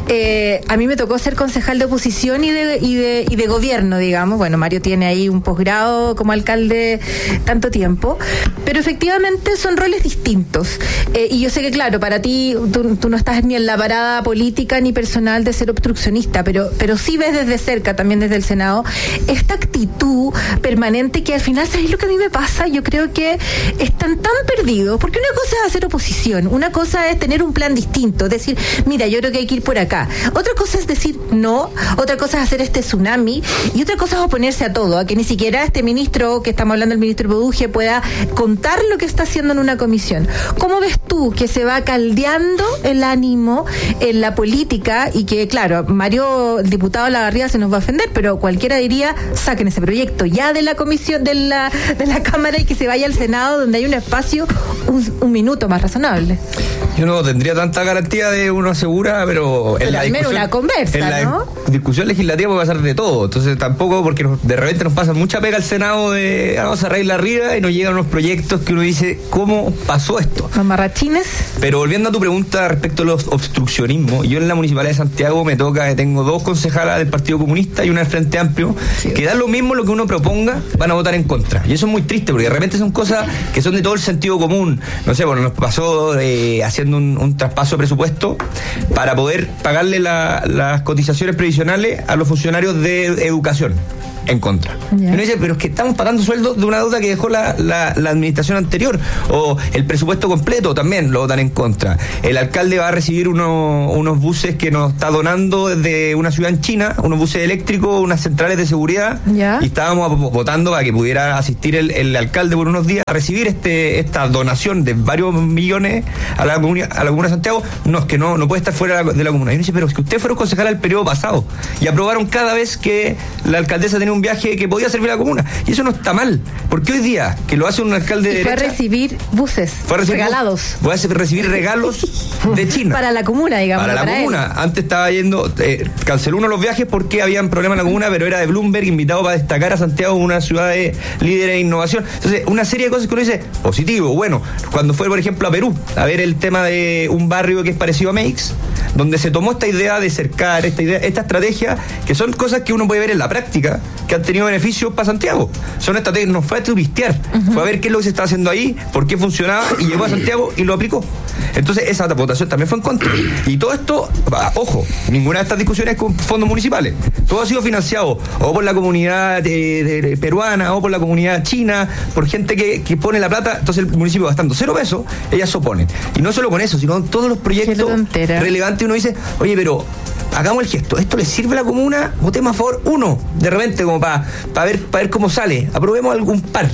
A mí me tocó ser concejal de oposición y de gobierno, digamos. Bueno, Mario tiene ahí un posgrado como alcalde tanto tiempo, pero efectivamente son roles distintos. Y yo sé que, claro, para ti tú no estás ni en la parada política ni personal de ser obstruccionista, pero sí ves desde cerca, también desde el Senado, esta actitud permanente que al final, ¿sabes lo que a mí me pasa? Yo creo que están tan perdidos, porque una cosa es hacer oposición, una cosa es tener un plan distinto, decir, mira, yo creo que hay que ir por acá. Otra cosa es decir no, otra cosa es hacer este tsunami, y otra cosa es oponerse a todo, a que ni siquiera este ministro, que estamos hablando del ministro Buduje, pueda contar lo que está haciendo en una comisión. ¿Cómo ves tú que se va caldeando el ánimo en la política y que, claro, Mario, el diputado Lavarría, se nos va a ofender, pero cualquiera diría, saquen ese proyecto ya de la comisión, de la Cámara, y que se vaya al Senado, donde hay un espacio un minuto más razonable? Yo no tendría tanta garantía de uno asegura, pero en la al menos una conversa, en la ¿no? discusión legislativa puede pasar de todo. Entonces tampoco, porque de repente nos pasa mucha pega al Senado de vamos a arreglar arriba y nos llegan unos proyectos que uno dice, ¿cómo pasó esto? Mamarrachines. Pero volviendo a tu pregunta respecto a los obstruccionismos, yo en la Municipalidad de Santiago me toca que tengo 2 concejalas del Partido Comunista y una del Frente Amplio, que da lo mismo lo que uno proponga, van a votar en contra. Y eso es muy triste, porque de repente son cosas que son de todo el sentido común. No sé, bueno, nos pasó haciendo un traspaso de presupuesto para poder pagarle las cotizaciones previsionales a los funcionarios de educación. En contra. Y uno dice, pero es que estamos pagando sueldos de una deuda que dejó la administración anterior. O el presupuesto completo también lo votan en contra. El alcalde va a recibir unos buses que nos está donando desde una ciudad en China, unos buses eléctricos, unas centrales de seguridad. Y estábamos votando para que pudiera asistir el alcalde por unos días a recibir esta donación de varios millones a la comuna de Santiago. No, es que no puede estar fuera de la comuna. Y uno dice, pero es que ustedes fueron concejales el periodo pasado y aprobaron cada vez que la alcaldesa tenía un viaje que podía servir a la comuna, y eso no está mal, porque hoy día que lo hace un alcalde de derecha, fue a recibir buses regalados, voy a recibir regalos de China para la comuna, digamos, para la comuna. Antes estaba yendo, canceló uno de los viajes porque habían problemas en la comuna, pero era de Bloomberg, invitado para destacar a Santiago, una ciudad de líderes de innovación. Entonces, una serie de cosas que uno dice positivo. Bueno, cuando fue, por ejemplo, a Perú a ver el tema de un barrio que es parecido a Meix, donde se tomó esta idea de cercar, esta estrategia, que son cosas que uno puede ver en la práctica, que han tenido beneficios para Santiago. Son estrategias, no fue a turistear, fue a ver qué es lo que se está haciendo ahí, por qué funcionaba, y llegó a Santiago y lo aplicó. Entonces esa votación también fue en contra. Y todo esto, ojo, ninguna de estas discusiones con fondos municipales. Todo ha sido financiado o por la comunidad peruana, o por la comunidad china, por gente que pone la plata. Entonces el municipio gastando 0 pesos, ellas se oponen. Y no solo con eso, sino con todos los proyectos relevantes. Uno dice, oye, pero hagamos el gesto, esto le sirve a la comuna, votemos a favor uno, de repente, como para ver cómo sale, aprobemos algún par.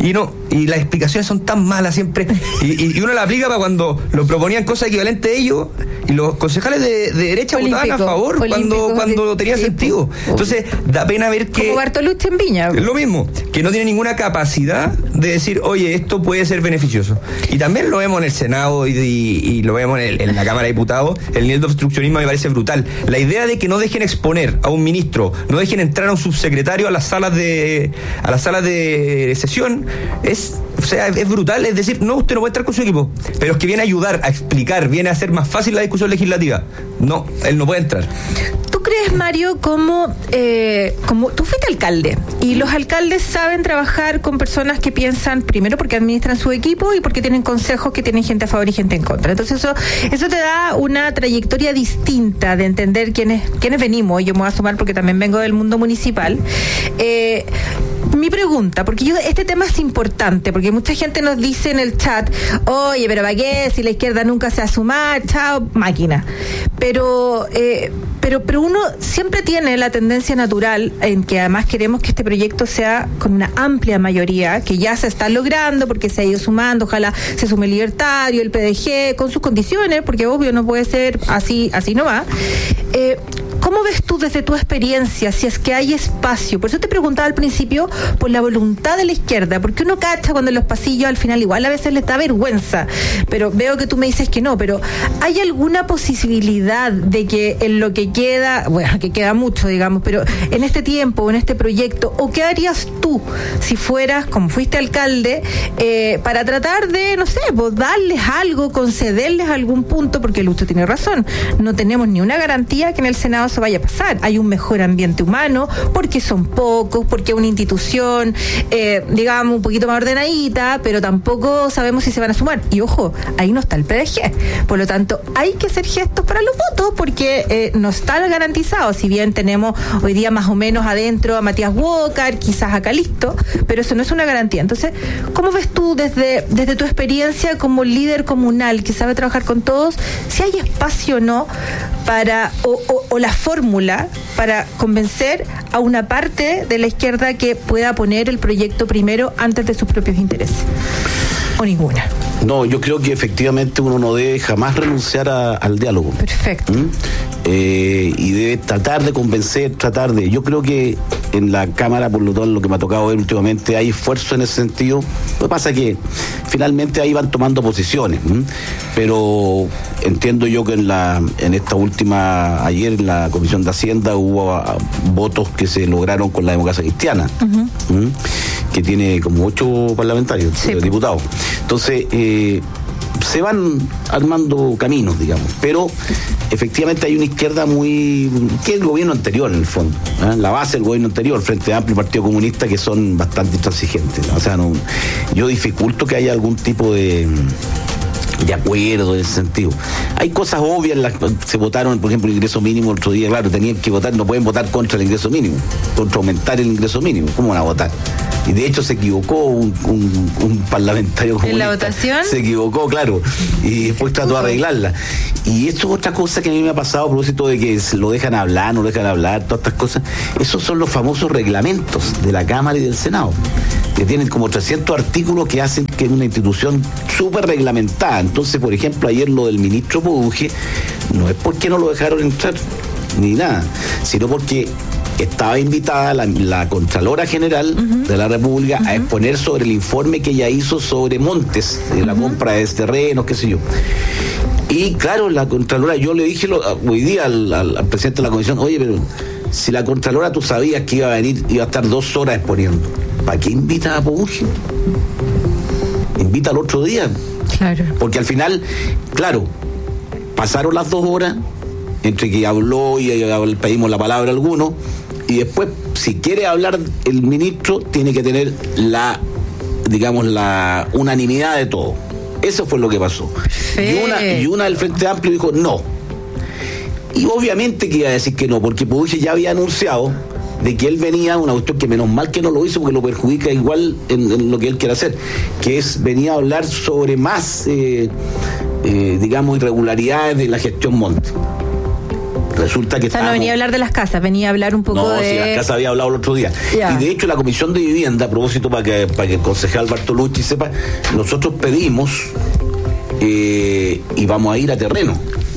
Y las explicaciones son tan malas siempre, y uno la aplica para cuando lo proponían cosas equivalentes a ellos, y los concejales de derecha votaban a favor cuando tenía sentido. Entonces da pena ver que, como Bartolucci en Viña, es lo mismo, que no tiene ninguna capacidad de decir, oye, esto puede ser beneficioso. Y también lo vemos en el Senado y lo vemos en la Cámara de Diputados. El nivel de obstruccionismo me parece brutal. La idea de que no dejen exponer a un ministro, no dejen entrar a un subsecretario a las salas de sesión, es brutal. Es decir, no, usted no puede estar con su equipo, pero es que viene a ayudar, a explicar, viene a hacer más fácil la discusión legislativa. No, él no puede entrar. ¿Tú crees, Mario, como tú fuiste alcalde y los alcaldes saben trabajar con personas que piensan primero porque administran su equipo y porque tienen consejos que tienen gente a favor y gente en contra? Entonces eso te da una trayectoria distinta de entender quiénes venimos. Yo me voy a sumar porque también vengo del mundo municipal. Mi pregunta, porque este tema es importante, porque mucha gente nos dice en el chat, oye, pero ¿para qué? Si la izquierda nunca se va a sumar, chao, máquina. Pero uno siempre tiene la tendencia natural en que además queremos que este proyecto sea con una amplia mayoría, que ya se está logrando porque se ha ido sumando, ojalá se sume el Libertario, el PDG, con sus condiciones, porque obvio no puede ser así no va. ¿Cómo ves tú desde tu experiencia si es que hay espacio? Por eso te preguntaba al principio por la voluntad de la izquierda, porque uno cacha cuando en los pasillos al final igual a veces les da vergüenza, pero veo que tú me dices que no, pero ¿hay alguna posibilidad de que en lo que queda, bueno, que queda mucho, digamos, pero en este tiempo, en este proyecto, o qué harías tú si fueras, como fuiste alcalde, para tratar de, no sé, pues darles algo, concederles algún punto, porque Lucho tiene razón, no tenemos ni una garantía que en el Senado se vaya a pasar, hay un mejor ambiente humano, porque son pocos, porque es una institución, digamos, un poquito más ordenadita, pero tampoco sabemos si se van a sumar, y ojo, ahí no está el PDG, por lo tanto, hay que hacer gestos para los votos, porque no está garantizado, si bien tenemos hoy día más o menos adentro a Matías Walker, quizás a Calisto, pero eso no es una garantía. Entonces, ¿cómo ves tú desde tu experiencia como líder comunal que sabe trabajar con todos, si hay espacio o no para, o la fórmula para convencer a una parte de la izquierda que pueda poner el proyecto primero antes de sus propios intereses? ¿O ninguna? No, yo creo que efectivamente uno no debe jamás renunciar al diálogo. Perfecto. Y debe tratar de convencer, yo creo que en la Cámara, por lo tanto, lo que me ha tocado ver últimamente, hay esfuerzo en ese sentido. Lo que pasa es que finalmente ahí van tomando posiciones, pero entiendo yo que en esta última, ayer en la Comisión de Hacienda hubo votos que se lograron con la Democracia Cristiana, que tiene como 8 parlamentarios, sí, diputados. Entonces, se van armando caminos, digamos, pero efectivamente hay una izquierda que es el gobierno anterior en el fondo, la base del gobierno anterior, Frente Amplio y Partido Comunista, que son bastante intransigentes, o sea, yo dificulto que haya algún tipo de acuerdo en ese sentido. Hay cosas obvias, se votaron, por ejemplo, el ingreso mínimo el otro día, claro, tenían que votar, no pueden votar contra el ingreso mínimo, contra aumentar el ingreso mínimo, ¿cómo van a votar? Y de hecho se equivocó un parlamentario comunista. ¿En la votación? Se equivocó, claro, y después trató de arreglarla. Y esto es otra cosa que a mí me ha pasado a propósito de que lo dejan hablar, no lo dejan hablar, todas estas cosas. Esos son los famosos reglamentos de la Cámara y del Senado, que tienen como 300 artículos que hacen que es una institución súper reglamentada. Entonces, por ejemplo, ayer lo del ministro Poduje, no es porque no lo dejaron entrar, ni nada, sino porque estaba invitada la Contralora General de la República a exponer sobre el informe que ella hizo sobre montes, de la compra de terrenos, qué sé yo. Y claro, la Contralora, yo le dije hoy día al presidente de la comisión, oye, pero si la Contralora tú sabías que iba a venir, iba a estar 2 horas exponiendo, ¿para qué invita a Poduje? Invita al otro día. Claro. Porque al final, claro, pasaron las 2 horas entre que habló y pedimos la palabra a alguno, y después, si quiere hablar el ministro, tiene que tener la unanimidad de todo. Eso fue lo que pasó. Y una del Frente Amplio dijo no. Y obviamente que iba a decir que no, porque Poduje ya había anunciado de que él venía, una cuestión que menos mal que no lo hizo porque lo perjudica igual en lo que él quiere hacer, que venía a hablar sobre más, irregularidades de la gestión Monte. Resulta que no venía a hablar de las casas, venía a hablar un poco de... No, si las casas había hablado el otro día. Ya. Y de hecho la Comisión de Vivienda, a propósito para que el concejal Bartolucci sepa, nosotros pedimos y vamos a ir a terreno.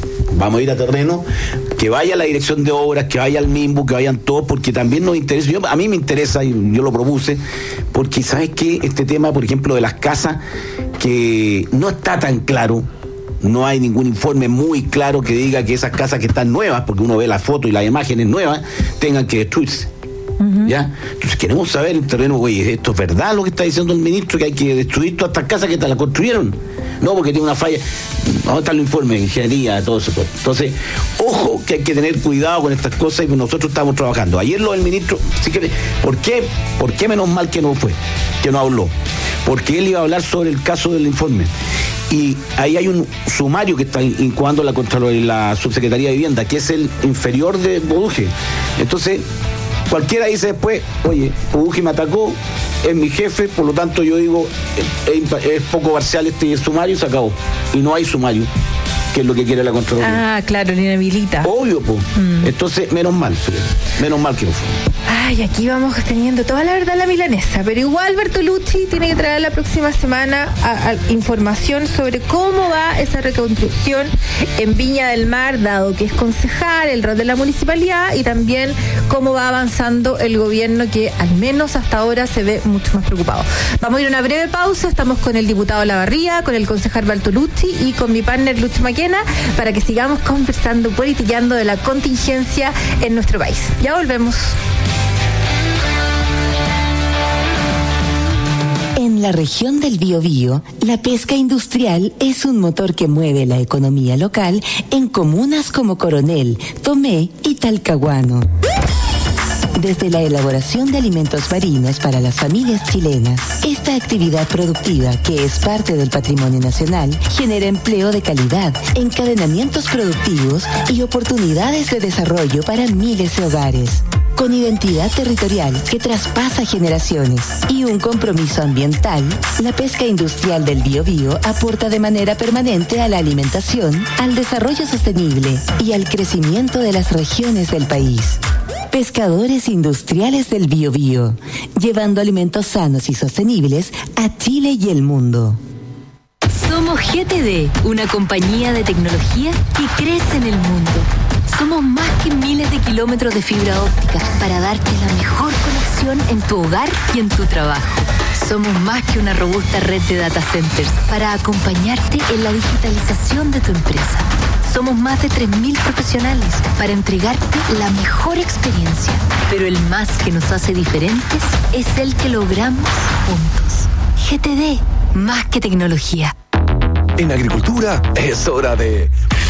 Que vaya la dirección de obras, que vaya al MIMBU, que vayan todos, porque también nos interesa, a mí me interesa, y yo lo propuse, porque ¿sabes qué? Este tema, por ejemplo, de las casas, que no está tan claro, no hay ningún informe muy claro que diga que esas casas que están nuevas, porque uno ve la foto y las imágenes nuevas, tengan que destruirse. ¿Ya? Entonces queremos saber en terreno, oye, ¿esto es verdad lo que está diciendo el ministro, que hay que destruir todas estas casas que las construyeron? No, porque tiene una falla. Vamos a estar los informes de ingeniería, todo eso. Entonces, ojo, que hay que tener cuidado con estas cosas y nosotros estamos trabajando. Ayer lo del ministro, ¿por qué menos mal que no fue? Que no habló. Porque él iba a hablar sobre el caso del informe. Y ahí hay un sumario que está incubando la Contraloría y la Subsecretaría de Vivienda, que es el inferior de Poduje. Entonces, cualquiera dice después, oye, Poduje me atacó, es mi jefe, por lo tanto yo digo, es poco parcial este sumario y se acabó. Y no hay sumario, que es lo que quiere la Contraloría. Ah, claro, lo inhabilita. Obvio, pues. Entonces, menos mal que no fue. Ay, aquí vamos teniendo toda la verdad la milanesa, pero igual Bertolucci tiene que traer la próxima semana información sobre cómo va esa reconstrucción en Viña del Mar, dado que es concejal, el rol de la municipalidad, y también cómo va avanzando el gobierno, que al menos hasta ahora se ve mucho más preocupado. Vamos a ir a una breve pausa, estamos con el diputado Lavarría, con el concejal Bertolucci y con mi partner Lucho Maquena, para que sigamos conversando, politiqueando de la contingencia en nuestro país. Ya volvemos. En la región del Biobío, la pesca industrial es un motor que mueve la economía local en comunas como Coronel, Tomé y Talcahuano. Desde la elaboración de alimentos marinos para las familias chilenas, esta actividad productiva, que es parte del patrimonio nacional, genera empleo de calidad, encadenamientos productivos y oportunidades de desarrollo para miles de hogares. Con identidad territorial que traspasa generaciones y un compromiso ambiental, la pesca industrial del Biobío aporta de manera permanente a la alimentación, al desarrollo sostenible y al crecimiento de las regiones del país. Pescadores Industriales del Biobío, llevando alimentos sanos y sostenibles a Chile y el mundo. Somos GTD, una compañía de tecnología que crece en el mundo. Somos más que miles de kilómetros de fibra óptica para darte la mejor conexión en tu hogar y en tu trabajo. Somos más que una robusta red de data centers para acompañarte en la digitalización de tu empresa. Somos más de 3.000 profesionales para entregarte la mejor experiencia. Pero el más que nos hace diferentes es el que logramos juntos. GTD, más que tecnología. En agricultura es hora de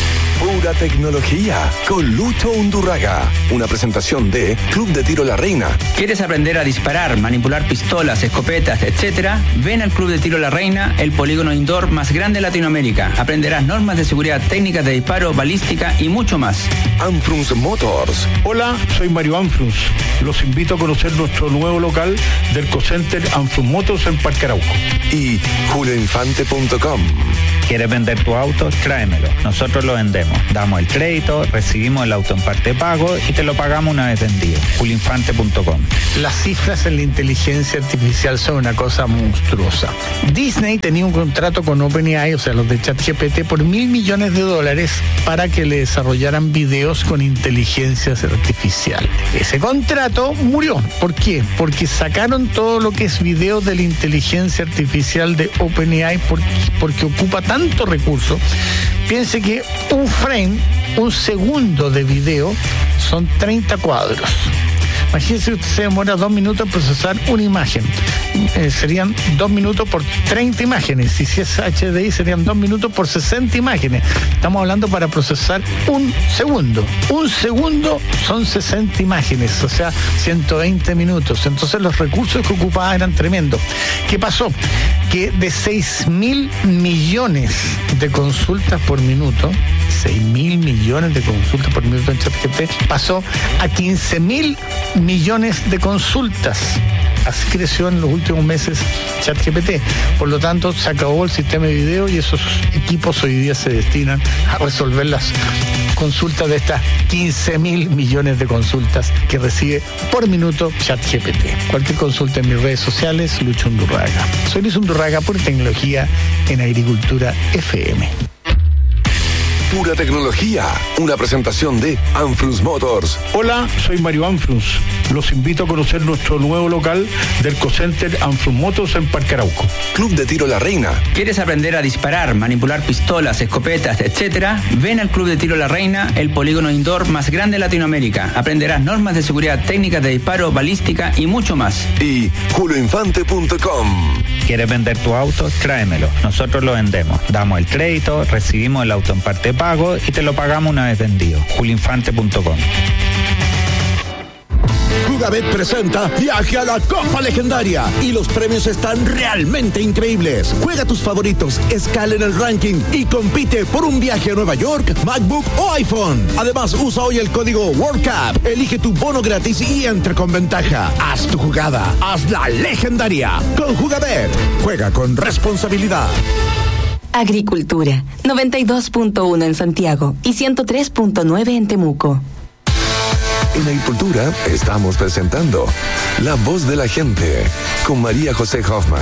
Pura Tecnología con Lucho Undurraga. Una presentación de Club de Tiro La Reina. ¿Quieres aprender a disparar, manipular pistolas, escopetas, etcétera? Ven al Club de Tiro La Reina, el polígono indoor más grande de Latinoamérica. Aprenderás normas de seguridad, técnicas de disparo, balística y mucho más. Anfrunz Motors. Hola, soy Mario Anfrunz. Los invito a conocer nuestro nuevo local del Cocenter Anfrunz Motors en Parque Arauco. Y julioinfante.com. ¿Quieres vender tu auto? Tráemelo. Nosotros lo vendemos. Damos el crédito, recibimos el auto en parte de pago y te lo pagamos una vez vendido. julioinfante.com. Las cifras en la inteligencia artificial son una cosa monstruosa. Disney tenía un contrato con OpenAI, o sea, los de ChatGPT, por $1.000 millones para que le desarrollaran videos con inteligencia artificial. Ese contrato murió. ¿Por qué? Porque sacaron todo lo que es videos de la inteligencia artificial de OpenAI porque ocupa tanto recurso. Piense que un frame, un segundo de video, son 30 cuadros. Imagínense, usted se demora 2 minutos en procesar una imagen. Serían 2 minutos por 30 imágenes. Y si es HDI, serían 2 minutos por 60 imágenes. Estamos hablando para procesar un segundo. Un segundo son 60 imágenes, o sea, 120 minutos. Entonces los recursos que ocupaba eran tremendos. ¿Qué pasó? Que de 6.000 millones de consultas por minuto, 6.000 millones de consultas por minuto en ChatGPT, pasó a 15.000 millones de consultas. Así creció en los últimos meses ChatGPT. Por lo tanto, se acabó el sistema de video y esos equipos hoy día se destinan a resolver las consultas de estas 15.000 millones de consultas que recibe por minuto ChatGPT. Cualquier consulta en mis redes sociales, Lucho Undurraga. Soy Luis Undurraga, Pura Tecnología en Agricultura FM. Pura Tecnología, una presentación de Anfrunz Motors. Hola, soy Mario Anfrunz. Los invito a conocer nuestro nuevo local del Cocenter Anfrunz Motors en Parque Arauco. Club de Tiro La Reina. ¿Quieres aprender a disparar, manipular pistolas, escopetas, etcétera? Ven al Club de Tiro La Reina, el polígono indoor más grande de Latinoamérica. Aprenderás normas de seguridad, técnicas de disparo, balística y mucho más. Y julioinfante.com. ¿Quieres vender tu auto? Tráemelo. Nosotros lo vendemos. Damos el crédito, recibimos el auto en parte de pago y te lo pagamos una vez vendido. julioinfante.com. Jugabet presenta Viaje a la Copa Legendaria y los premios están realmente increíbles. Juega tus favoritos, escala en el ranking y compite por un viaje a Nueva York, MacBook o iPhone. Además, usa hoy el código WorldCup, elige tu bono gratis y entra con ventaja. Haz tu jugada, hazla legendaria. Con Jugabet, juega con responsabilidad. Agricultura, 92.1 en Santiago y 103.9 en Temuco. En Agricultura estamos presentando La Voz de la Gente con María José Hoffman.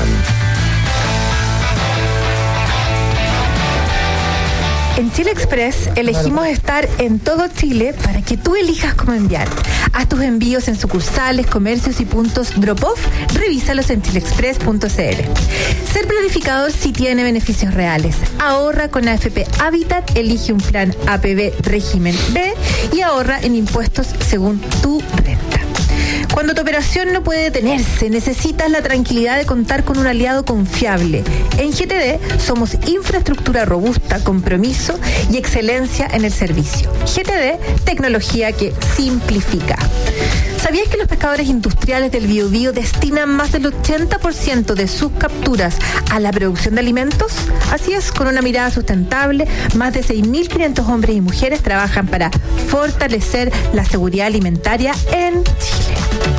En Chile Express elegimos estar en todo Chile para que tú elijas cómo enviar. Haz tus envíos en sucursales, comercios y puntos drop-off. Revísalos en chileexpress.cl. Ser planificador sí tiene beneficios reales. Ahorra con AFP Habitat, elige un plan APB régimen B y ahorra en impuestos según tu renta. Cuando tu operación no puede detenerse, necesitas la tranquilidad de contar con un aliado confiable. En GTD somos infraestructura robusta, compromiso y excelencia en el servicio. GTD, tecnología que simplifica. ¿Sabías que los pescadores industriales del Biobío destinan más del 80% de sus capturas a la producción de alimentos? Así es, con una mirada sustentable, más de 6.500 hombres y mujeres trabajan para fortalecer la seguridad alimentaria en Chile.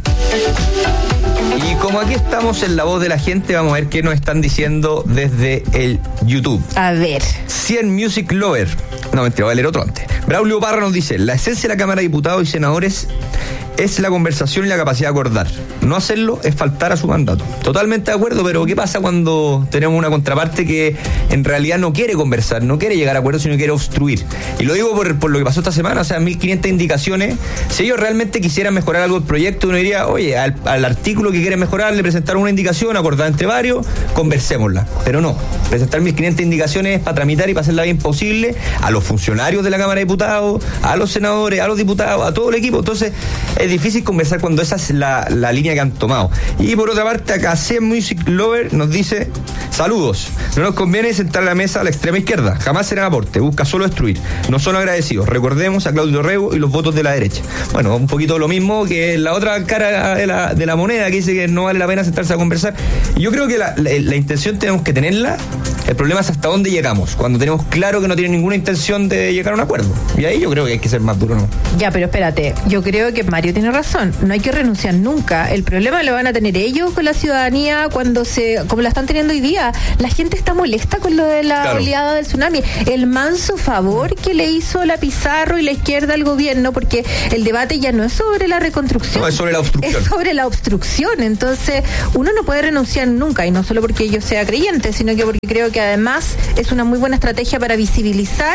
Y como aquí estamos en La Voz de la Gente, vamos a ver qué nos están diciendo desde el YouTube. A ver. 100 Music Lover. No, mentira, voy a leer otro antes. Braulio Parra nos dice: la esencia de la Cámara de Diputados y Senadores es la conversación y la capacidad de acordar. No hacerlo es faltar a su mandato. Totalmente de acuerdo, pero ¿qué pasa cuando tenemos una contraparte que en realidad no quiere conversar, no quiere llegar a acuerdos, sino quiere obstruir? Y lo digo por lo que pasó esta semana, o sea, 1.500 indicaciones. Si ellos realmente quisieran mejorar algo del proyecto, uno diría, oye, al artículo que quieren mejorar le presentaron una indicación, acordada entre varios, conversémosla. Pero no, presentar 1.500 indicaciones para tramitar y para hacerla bien posible a los funcionarios de la Cámara de Diputados, a los senadores, a los diputados, a todo el equipo. Entonces, es difícil conversar cuando esa es la línea que han tomado. Y por otra parte, acá 100 Music Lover nos dice: saludos, no nos conviene sentar a la mesa a la extrema izquierda, jamás será aporte, busca solo destruir, no son agradecidos, recordemos a Claudio Rego y los votos de la derecha. Bueno, un poquito lo mismo que la otra cara de la moneda, que dice que no vale la pena sentarse a conversar. Y yo creo que la intención tenemos que tenerla. El problema es hasta dónde llegamos, cuando tenemos claro que no tienen ninguna intención de llegar a un acuerdo. Y ahí yo creo que hay que ser más duro, ¿no? Ya, pero espérate, yo creo que Mario tiene razón, no hay que renunciar nunca. El problema lo van a tener ellos con la ciudadanía como la están teniendo hoy día. La gente está molesta con lo de la oleada del tsunami. El manso favor que le hizo la Pizarro y la izquierda al gobierno, porque el debate ya no es sobre la reconstrucción. No, es sobre la obstrucción. Es sobre la obstrucción. Entonces, uno no puede renunciar nunca, y no solo porque yo sea creyente, sino que porque creo que además es una muy buena estrategia para visibilizar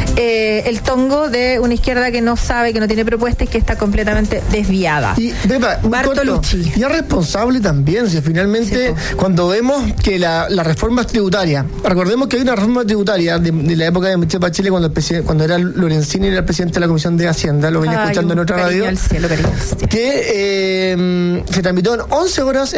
el tongo de una izquierda que no sabe, que no tiene propuestas y que está completamente desviada. Y Pepa, Bartolucci. Y es responsable también, si finalmente cuando vemos que la reforma tributaria, recordemos que hay una reforma tributaria de la época de Michelle Bachelet, cuando era Lorenzini, era el presidente de la Comisión de Hacienda, lo venía escuchando en otra radio, cielo, que se tramitó en 11 horas